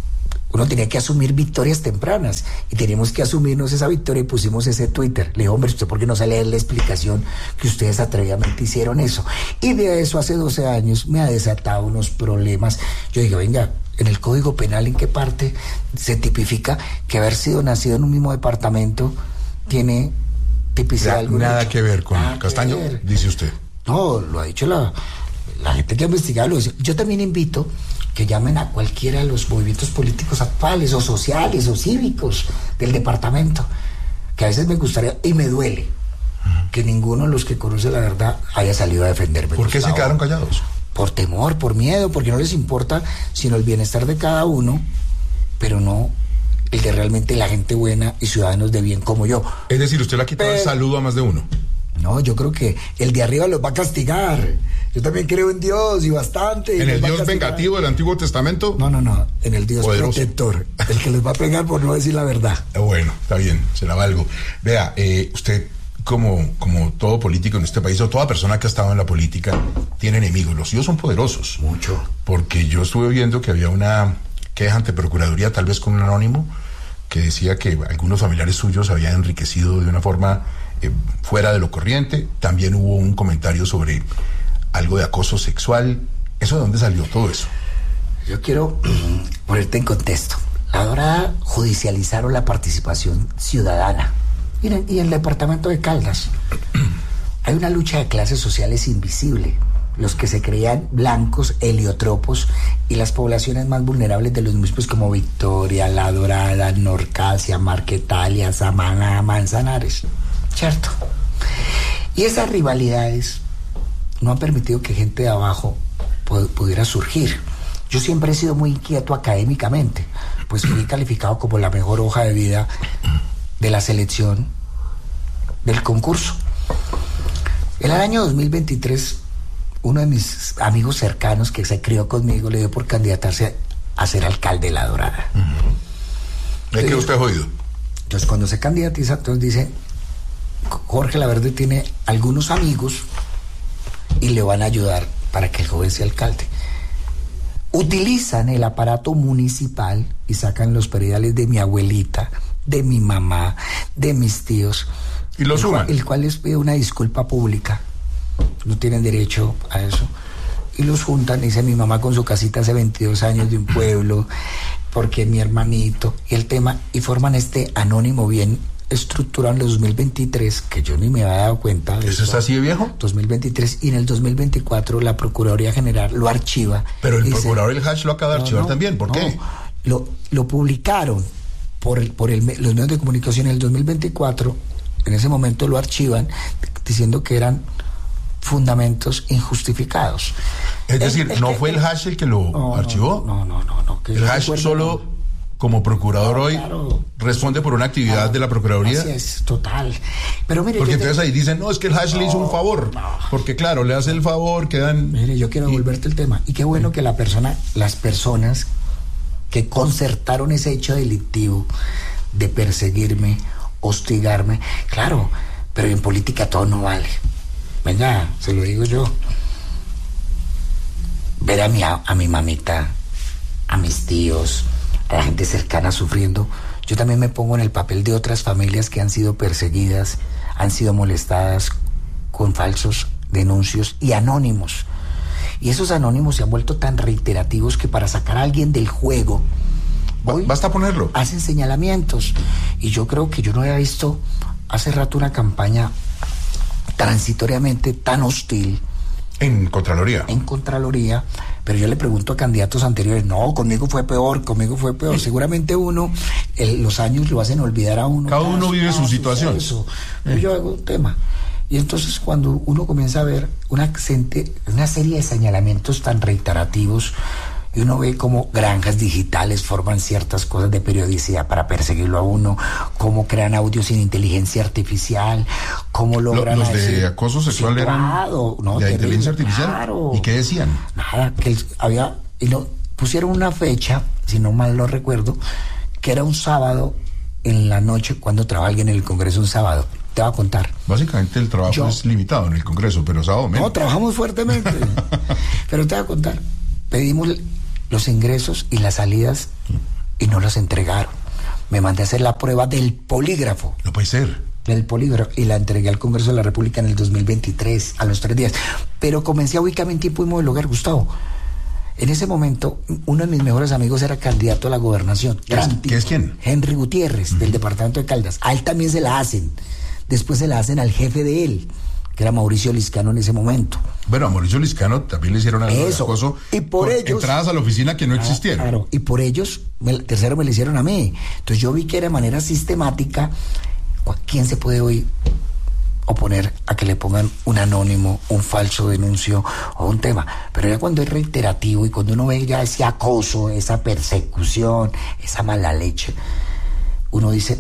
uno tenía que asumir victorias tempranas y teníamos que asumirnos esa victoria y pusimos ese Twitter. Le digo, hombre, ¿usted por qué no sale a leer la explicación que ustedes atrevidamente hicieron eso? Y de eso hace 12 años me ha desatado unos problemas. Yo dije, venga, en el Código Penal, ¿en qué parte se tipifica que haber sido nacido en un mismo departamento tiene tipicidad alguna? Nada que ver con Castaño, dice usted. No, lo ha dicho la gente que ha investigado. Lo dice. Yo también invito que llamen a cualquiera de los movimientos políticos actuales o sociales o cívicos del departamento, que a veces me gustaría, y me duele, que ninguno de los que conoce la verdad haya salido a defenderme. ¿Por qué se quedaron callados? Por temor, por miedo, porque no les importa sino el bienestar de cada uno, pero no el de realmente la gente buena y ciudadanos de bien como yo. Es decir, usted le ha quitado el saludo a más de uno. No, yo creo que el de arriba los va a castigar. Yo también creo en Dios y bastante. ¿En el Dios vengativo del Antiguo Testamento? No, en el Dios poderoso, protector. El que les va a pegar por no decir la verdad. Bueno, está bien, se la valgo. Vea, usted, como todo político en este país, o toda persona que ha estado en la política, tiene enemigos. Los suyos son poderosos. Mucho. Porque yo estuve viendo que había una queja ante Procuraduría, tal vez con un anónimo, que decía que algunos familiares suyos habían enriquecido de una forma fuera de lo corriente. También hubo un comentario sobre algo de acoso sexual. ¿Eso de dónde salió todo eso? Yo quiero ponerte en contexto. La Dorada judicializaron la participación ciudadana. Miren, y en el departamento de Caldas hay una lucha de clases sociales invisible. Los que se creían blancos, heliotropos, y las poblaciones más vulnerables de los municipios como Victoria, La Dorada, Norcasia, Marquetalia, Samaná, Manzanares. ¿Cierto? Y esas rivalidades no han permitido que gente de abajo pudiera surgir. Yo siempre he sido muy inquieto académicamente, pues fui calificado como la mejor hoja de vida de la selección del concurso. En el año 2023, uno de mis amigos cercanos que se crió conmigo le dio por candidatarse a ser alcalde de La Dorada. ¿De qué usted ha oído? Entonces, cuando se candidatiza, entonces dice, Jorge Laverde tiene algunos amigos y le van a ayudar para que el joven sea alcalde. Utilizan el aparato municipal y sacan los periodales de mi abuelita, de mi mamá, de mis tíos. ¿Y lo suman? El cual les pide una disculpa pública. No tienen derecho a eso. Y los juntan, dice mi mamá con su casita hace 22 años de un pueblo, porque mi hermanito, y el tema, y forman este anónimo bien estructurado en el 2023, que yo ni me había dado cuenta. ¿Eso está así de viejo? 2023, y en el 2024 la Procuraduría General lo archiva. Pero el procurador El Hash lo acaba de archivar también, ¿por qué? Lo publicaron por los medios de comunicación en el 2024, en ese momento lo archivan, diciendo que eran fundamentos injustificados. Es decir, ¿no fue el Hash el que lo archivó? No. El Hash solo, como procurador hoy, responde por una actividad de la Procuraduría. Así es, total. Pero mire, porque entonces ahí dicen, no, es que el Hash le hizo un favor. Porque claro, le hace el favor, quedan... Mire, yo quiero devolverte el tema. Y qué bueno que las personas que concertaron ese hecho delictivo de perseguirme, hostigarme, claro, pero en política todo no vale. Venga, se lo digo yo. Ver a mi mamita, a mis tíos, a la gente cercana sufriendo. Yo también me pongo en el papel de otras familias que han sido perseguidas, han sido molestadas con falsos denuncios y anónimos. Y esos anónimos se han vuelto tan reiterativos que para sacar a alguien del juego, basta ponerlo. Hacen señalamientos. Y yo creo que yo no había visto hace rato una campaña transitoriamente tan hostil. En Contraloría. Pero yo le pregunto a candidatos anteriores, no, conmigo fue peor. Seguramente los años lo hacen olvidar a uno. Cada uno vive su situación. Pero yo hago un tema. Y entonces cuando uno comienza a ver una serie de señalamientos tan reiterativos, y uno ve cómo granjas digitales forman ciertas cosas de periodicidad para perseguirlo a uno, cómo crean audios sin inteligencia artificial, cómo logran... Los de acoso sexual eran de inteligencia artificial. Claro. ¿Y qué decían? Nada, que había... Y no, pusieron una fecha, si no mal lo recuerdo, que era un sábado en la noche, cuando trabaja alguien en el Congreso un sábado. Te voy a contar. Básicamente el trabajo es limitado en el Congreso, pero sábado menos. No, trabajamos fuertemente. Pero te voy a contar. Pedimos los ingresos y las salidas y no los entregaron. Me mandé a hacer la prueba del polígrafo. No puede ser. Del polígrafo, y la entregué al Congreso de la República en el 2023, a los 3 días. Pero comencé a ubicarme en tiempo y modo del lugar, Gustavo. En ese momento, uno de mis mejores amigos era candidato a la gobernación. ¿Qué es quién? Henry Gutiérrez, del departamento de Caldas. A él también se la hacen. Después se la hacen al jefe de él, que era Mauricio Liscano en ese momento. Bueno, a Mauricio Liscano también le hicieron algo de acoso. Y por ellos... entradas a la oficina que no existieron. Claro, y por ellos, tercero me lo hicieron a mí. Entonces yo vi que era de manera sistemática. ¿Quién se puede hoy oponer a que le pongan un anónimo, un falso denuncio o un tema? Pero ya cuando es reiterativo y cuando uno ve ya ese acoso, esa persecución, esa mala leche, uno dice,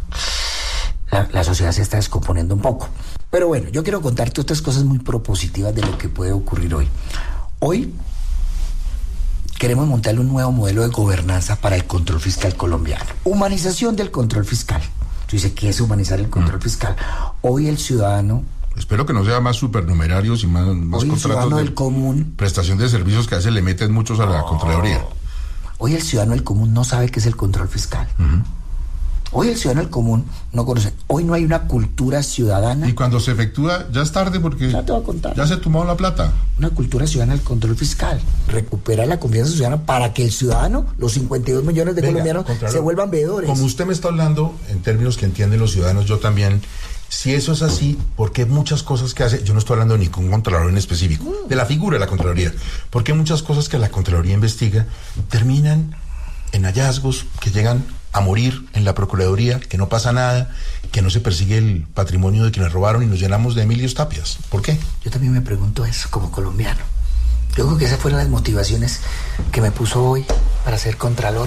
la sociedad se está descomponiendo un poco. Pero bueno, yo quiero contarte otras cosas muy propositivas de lo que puede ocurrir hoy. Hoy queremos montarle un nuevo modelo de gobernanza para el control fiscal colombiano. Humanización del control fiscal. Dice, ¿qué es humanizar el control fiscal? Hoy el ciudadano... Espero que no sea más supernumerarios y más contratos del común, prestación de servicios que a veces le meten muchos a la Contraloría. Hoy el ciudadano del común no sabe qué es el control fiscal. Hoy el ciudadano del común no conoce. Hoy no hay una cultura ciudadana. Y cuando se efectúa, ya es tarde porque ya te voy a contar. Ya se tomó la plata. Una cultura ciudadana del control fiscal. Recuperar la confianza ciudadana para que el ciudadano, los 52 millones de colombianos, se vuelvan veedores. Como usted me está hablando en términos que entienden los ciudadanos, yo también. Si eso es así, porque muchas cosas que hace, yo no estoy hablando de ningún contralor en específico, de la figura de la Contraloría, porque muchas cosas que la Contraloría investiga terminan en hallazgos que llegan a morir en la Procuraduría, que no pasa nada, que no se persigue el patrimonio de quienes robaron y nos llenamos de Emilios Tapias. ¿Por qué? Yo también me pregunto eso como colombiano. Yo creo que esas fueron las motivaciones que me puso hoy para ser contralor.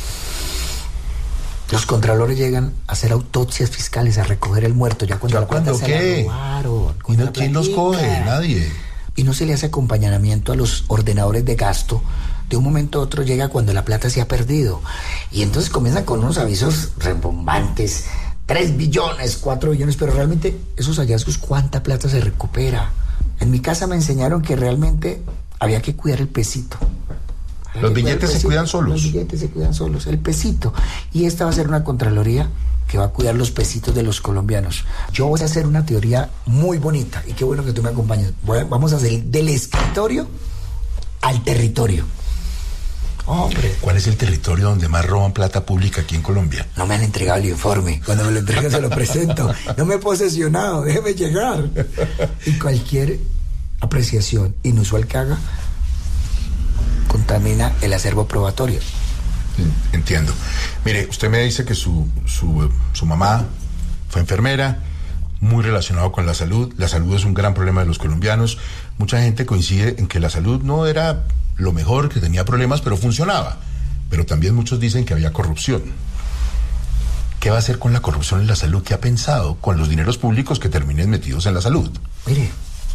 Los contralores llegan a hacer autopsias fiscales, a recoger el muerto, ya cuando la plata se la robaron. ¿Y no, quién los coge? Nadie. Y no se le hace acompañamiento a los ordenadores de gasto. De un momento a otro llega cuando la plata se ha perdido. Y entonces comienzan con unos avisos rebombantes, 3 billones, 4 billones, pero realmente esos hallazgos, ¿cuánta plata se recupera? En mi casa me enseñaron que realmente había que cuidar el pesito. Los billetes se cuidan solos. Los billetes se cuidan solos, el pesito. Y esta va a ser una Contraloría que va a cuidar los pesitos de los colombianos. Yo voy a hacer una teoría muy bonita, y qué bueno que tú me acompañes. Vamos a hacer del escritorio al territorio. Hombre, ¿cuál es el territorio donde más roban plata pública aquí en Colombia? No me han entregado el informe. Cuando me lo entreguen se lo presento. No me he posesionado, déjeme llegar. Y cualquier apreciación inusual que haga contamina el acervo probatorio. Entiendo. Mire, usted me dice que su mamá fue enfermera, muy relacionado con la salud. La salud es un gran problema de los colombianos. Mucha gente coincide en que la salud no era lo mejor, que tenía problemas, pero funcionaba. Pero también muchos dicen que había corrupción. ¿Qué va a hacer con la corrupción en la salud? ¿Qué ha pensado con los dineros públicos que terminen metidos en la salud? Mire,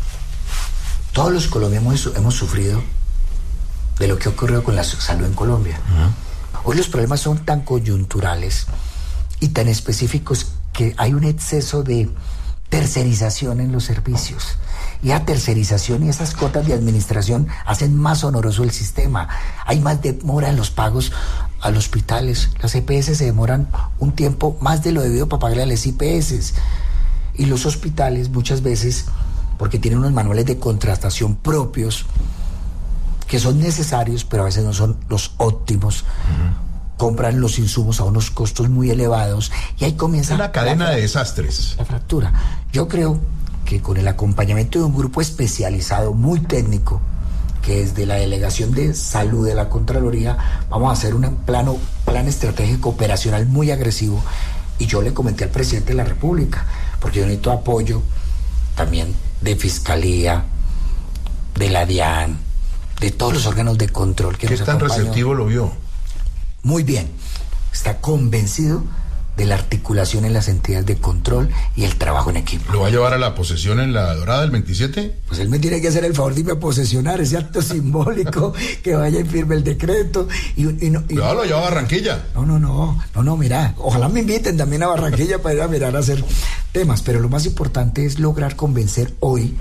todos los colombianos hemos sufrido de lo que ha ocurrido con la salud en Colombia. Hoy los problemas son tan coyunturales y tan específicos que hay un exceso de tercerización en los servicios. Y esa tercerización y esas cuotas de administración hacen más oneroso el sistema. Hay más demora en los pagos a los hospitales. Las EPS se demoran un tiempo más de lo debido para pagarle a las IPS. Y los hospitales muchas veces, porque tienen unos manuales de contratación propios, que son necesarios, pero a veces no son los óptimos. Compran los insumos a unos costos muy elevados y ahí comienza una cadena de desastres. La fractura. Yo creo que con el acompañamiento de un grupo especializado muy técnico, que es de la Delegación de Salud de la Contraloría, vamos a hacer un plan estratégico operacional muy agresivo. Y yo le comenté al presidente de la República, porque yo necesito apoyo también de Fiscalía, de la DIAN, de todos los órganos de control que ¿Qué nos tan acompañan. receptivo lo vio? Muy bien. Está convencido de la articulación en las entidades de control y el trabajo en equipo. ¿Lo va a llevar a la posesión en la Dorada el 27? Pues él me tiene que hacer el favor de irme a posesionar ese acto simbólico, que vaya y firme el decreto. Cuidado, lo lleva a Barranquilla. No, mira, ojalá me inviten también a Barranquilla para ir a mirar a hacer temas, pero lo más importante es lograr convencer hoy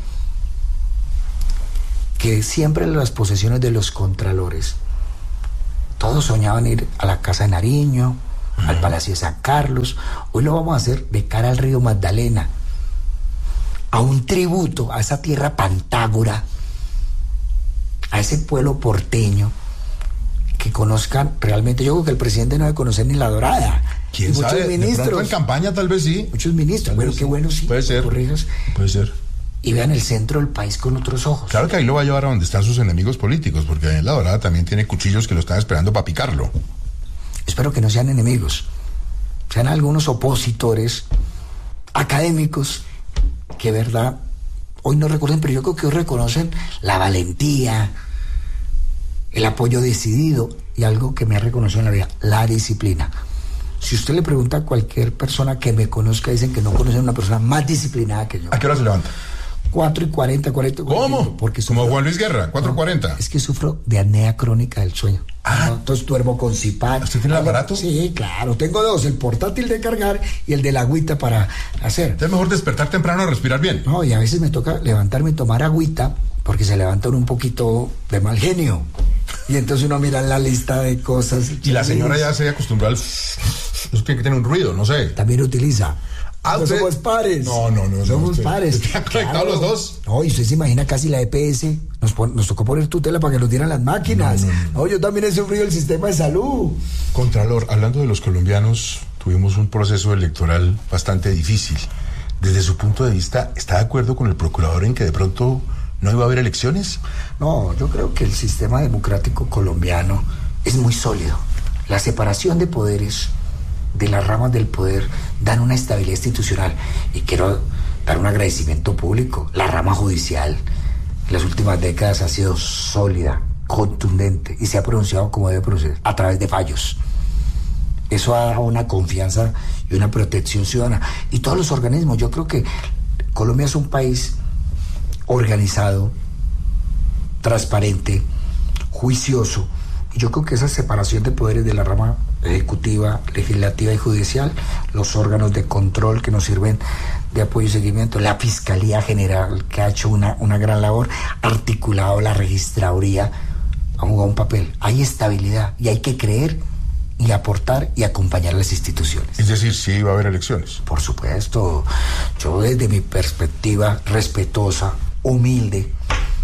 que siempre en las posesiones de los contralores todos soñaban ir a la Casa de Nariño, al Palacio de San Carlos. Hoy lo vamos a hacer de cara al río Magdalena, a un tributo a esa tierra pantágora, a ese pueblo porteño, que conozcan realmente. Yo creo que el presidente no debe conocer ni la Dorada. ¿Quién sabe? Muchos ministros. De pronto en campaña tal vez sí. Muchos ministros. Bueno, qué bueno, sí. Puede ser. Puede ser. Y vean el centro del país con otros ojos. Claro que ahí lo va a llevar a donde están sus enemigos políticos, porque en la Dorada también tiene cuchillos que lo están esperando para picarlo. Espero que no sean enemigos, sean algunos opositores académicos que, verdad, hoy no recuerden, pero yo creo que hoy reconocen la valentía, el apoyo decidido y algo que me ha reconocido en la vida, la disciplina. Si usted le pregunta a cualquier persona que me conozca, dicen que no conocen a una persona más disciplinada que yo. ¿A qué hora se levanta? 4:40. ¿Cómo? Porque como Juan Luis Guerra, 4:40. Es que sufro de apnea crónica del sueño. Entonces duermo con Zipan. ¿Usted tiene el aparato? Sí, claro, tengo dos, el portátil de cargar y el de la agüita para hacer. Es mejor despertar temprano y respirar bien. No, y a veces me toca levantarme y tomar agüita porque se levantan un poquito de mal genio. Y entonces uno mira la lista de cosas. Y la señora ya se acostumbró al... Eso tiene que tener un ruido, no sé. También utiliza. No somos pares. No. Somos pares. ¿Están conectados los dos? No, y usted se imagina casi la EPS. Nos tocó poner tutela para que nos dieran las máquinas. No, yo también he sufrido el sistema de salud. Contralor, hablando de los colombianos, tuvimos un proceso electoral bastante difícil. Desde su punto de vista, ¿está de acuerdo con el procurador en que de pronto no iba a haber elecciones? No, yo creo que el sistema democrático colombiano es muy sólido. La separación de poderes, de las ramas del poder, dan una estabilidad institucional. Y quiero dar un agradecimiento público. La rama judicial en las últimas décadas ha sido sólida, contundente y se ha pronunciado como debe pronunciar, a través de fallos. Eso ha dado una confianza y una protección ciudadana. Y todos los organismos, yo creo que Colombia es un país organizado, transparente, juicioso. Y yo creo que esa separación de poderes de la rama ejecutiva, legislativa y judicial, los órganos de control que nos sirven de apoyo y seguimiento, la Fiscalía General, que ha hecho una gran labor, articulado la registraduría, ha jugado un papel. Hay estabilidad y hay que creer y aportar y acompañar a las instituciones. Es decir, sí va a haber elecciones. Por supuesto. Yo desde mi perspectiva respetuosa, humilde,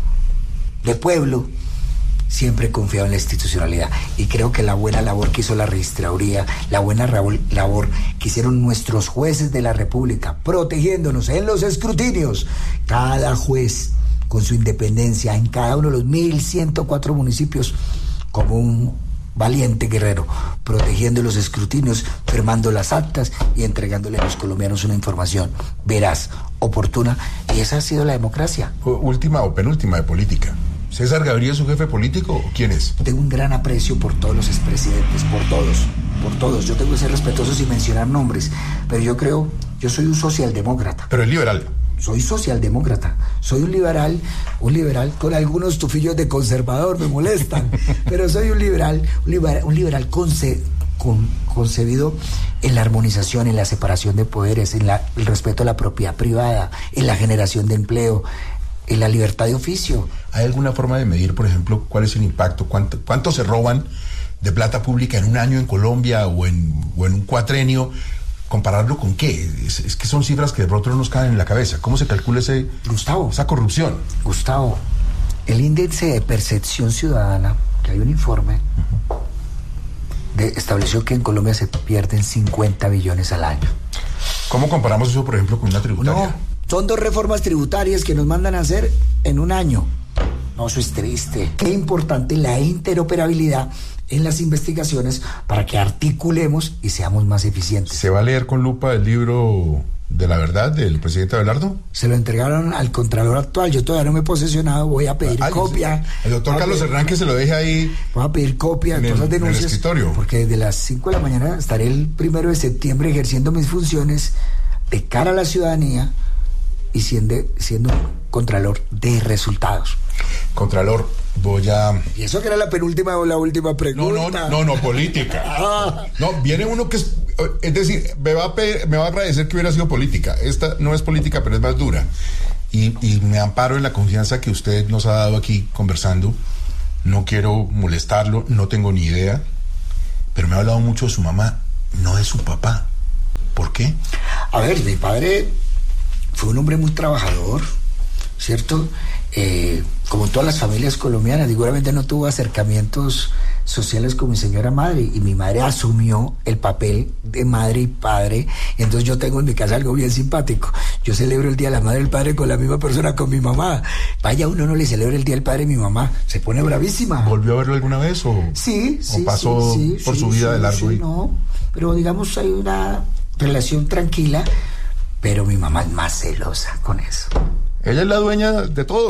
de pueblo, siempre he confiado en la institucionalidad y creo que la buena labor que hizo la registraduría, la buena labor que hicieron nuestros jueces de la República, protegiéndonos en los escrutinios, cada juez con su independencia en cada uno de los 1.104 municipios, como un valiente guerrero, protegiendo los escrutinios, firmando las actas y entregándole a los colombianos una información veraz, oportuna, y esa ha sido la democracia. Última o penúltima de política. ¿César Gaviria es su jefe político o quién es? Tengo un gran aprecio por todos los expresidentes, por todos. Yo tengo que ser respetuoso sin mencionar nombres, pero yo soy un socialdemócrata. Pero es liberal. Soy socialdemócrata, soy un liberal con algunos tufillos de conservador, me molestan, pero soy un liberal concebido en la armonización, en la separación de poderes, en el respeto a la propiedad privada, en la generación de empleo, en la libertad de oficio. ¿Hay alguna forma de medir, por ejemplo, cuál es el impacto, cuánto se roban de plata pública en un año en Colombia o en un cuatrenio? ¿Compararlo con qué? Es que son cifras que de pronto no nos caen en la cabeza. ¿Cómo se calcula esa corrupción? Gustavo, el índice de percepción ciudadana, que hay un informe, estableció que en Colombia se pierden 50 billones al año. ¿Cómo comparamos eso, por ejemplo, con una tributaria? No, son 2 reformas tributarias que nos mandan a hacer en un año. No, eso es triste. Qué importante la interoperabilidad en las investigaciones para que articulemos y seamos más eficientes. ¿Se va a leer con lupa el libro de la verdad del presidente Abelardo? Se lo entregaron al contralor actual. Yo todavía no me he posesionado, voy a pedir copia. El doctor Carlos Hernán, que se lo deje ahí. Voy a pedir copia de todas las denuncias. En el escritorio. Porque desde las 5 de la mañana estaré el 1 de septiembre ejerciendo mis funciones de cara a la ciudadanía y siendo contralor de resultados. Contralor, voy a... Y eso que era la penúltima o la última pregunta. No, política. No, viene uno que es decir, me va a agradecer que hubiera sido política. Esta no es política, pero es más dura. Y me amparo en la confianza que usted nos ha dado aquí conversando. No quiero molestarlo, no tengo ni idea, pero me ha hablado mucho de su mamá, no de su papá. ¿Por qué? A ver, mi padre fue un hombre muy trabajador, ¿cierto? Como todas las familias colombianas, seguramente no tuvo acercamientos sociales con mi señora madre, y mi madre asumió el papel de madre y padre. Entonces yo tengo en mi casa algo bien simpático. Yo celebro el Día de la Madre y el Padre con la misma persona, con mi mamá. Vaya, uno no le celebra el Día del Padre a mi mamá, se pone bravísima. ¿Volvió a verlo alguna vez o pasó por su vida de largo? No, pero digamos hay una relación tranquila, pero mi mamá es más celosa con eso. Ella es la dueña de todo.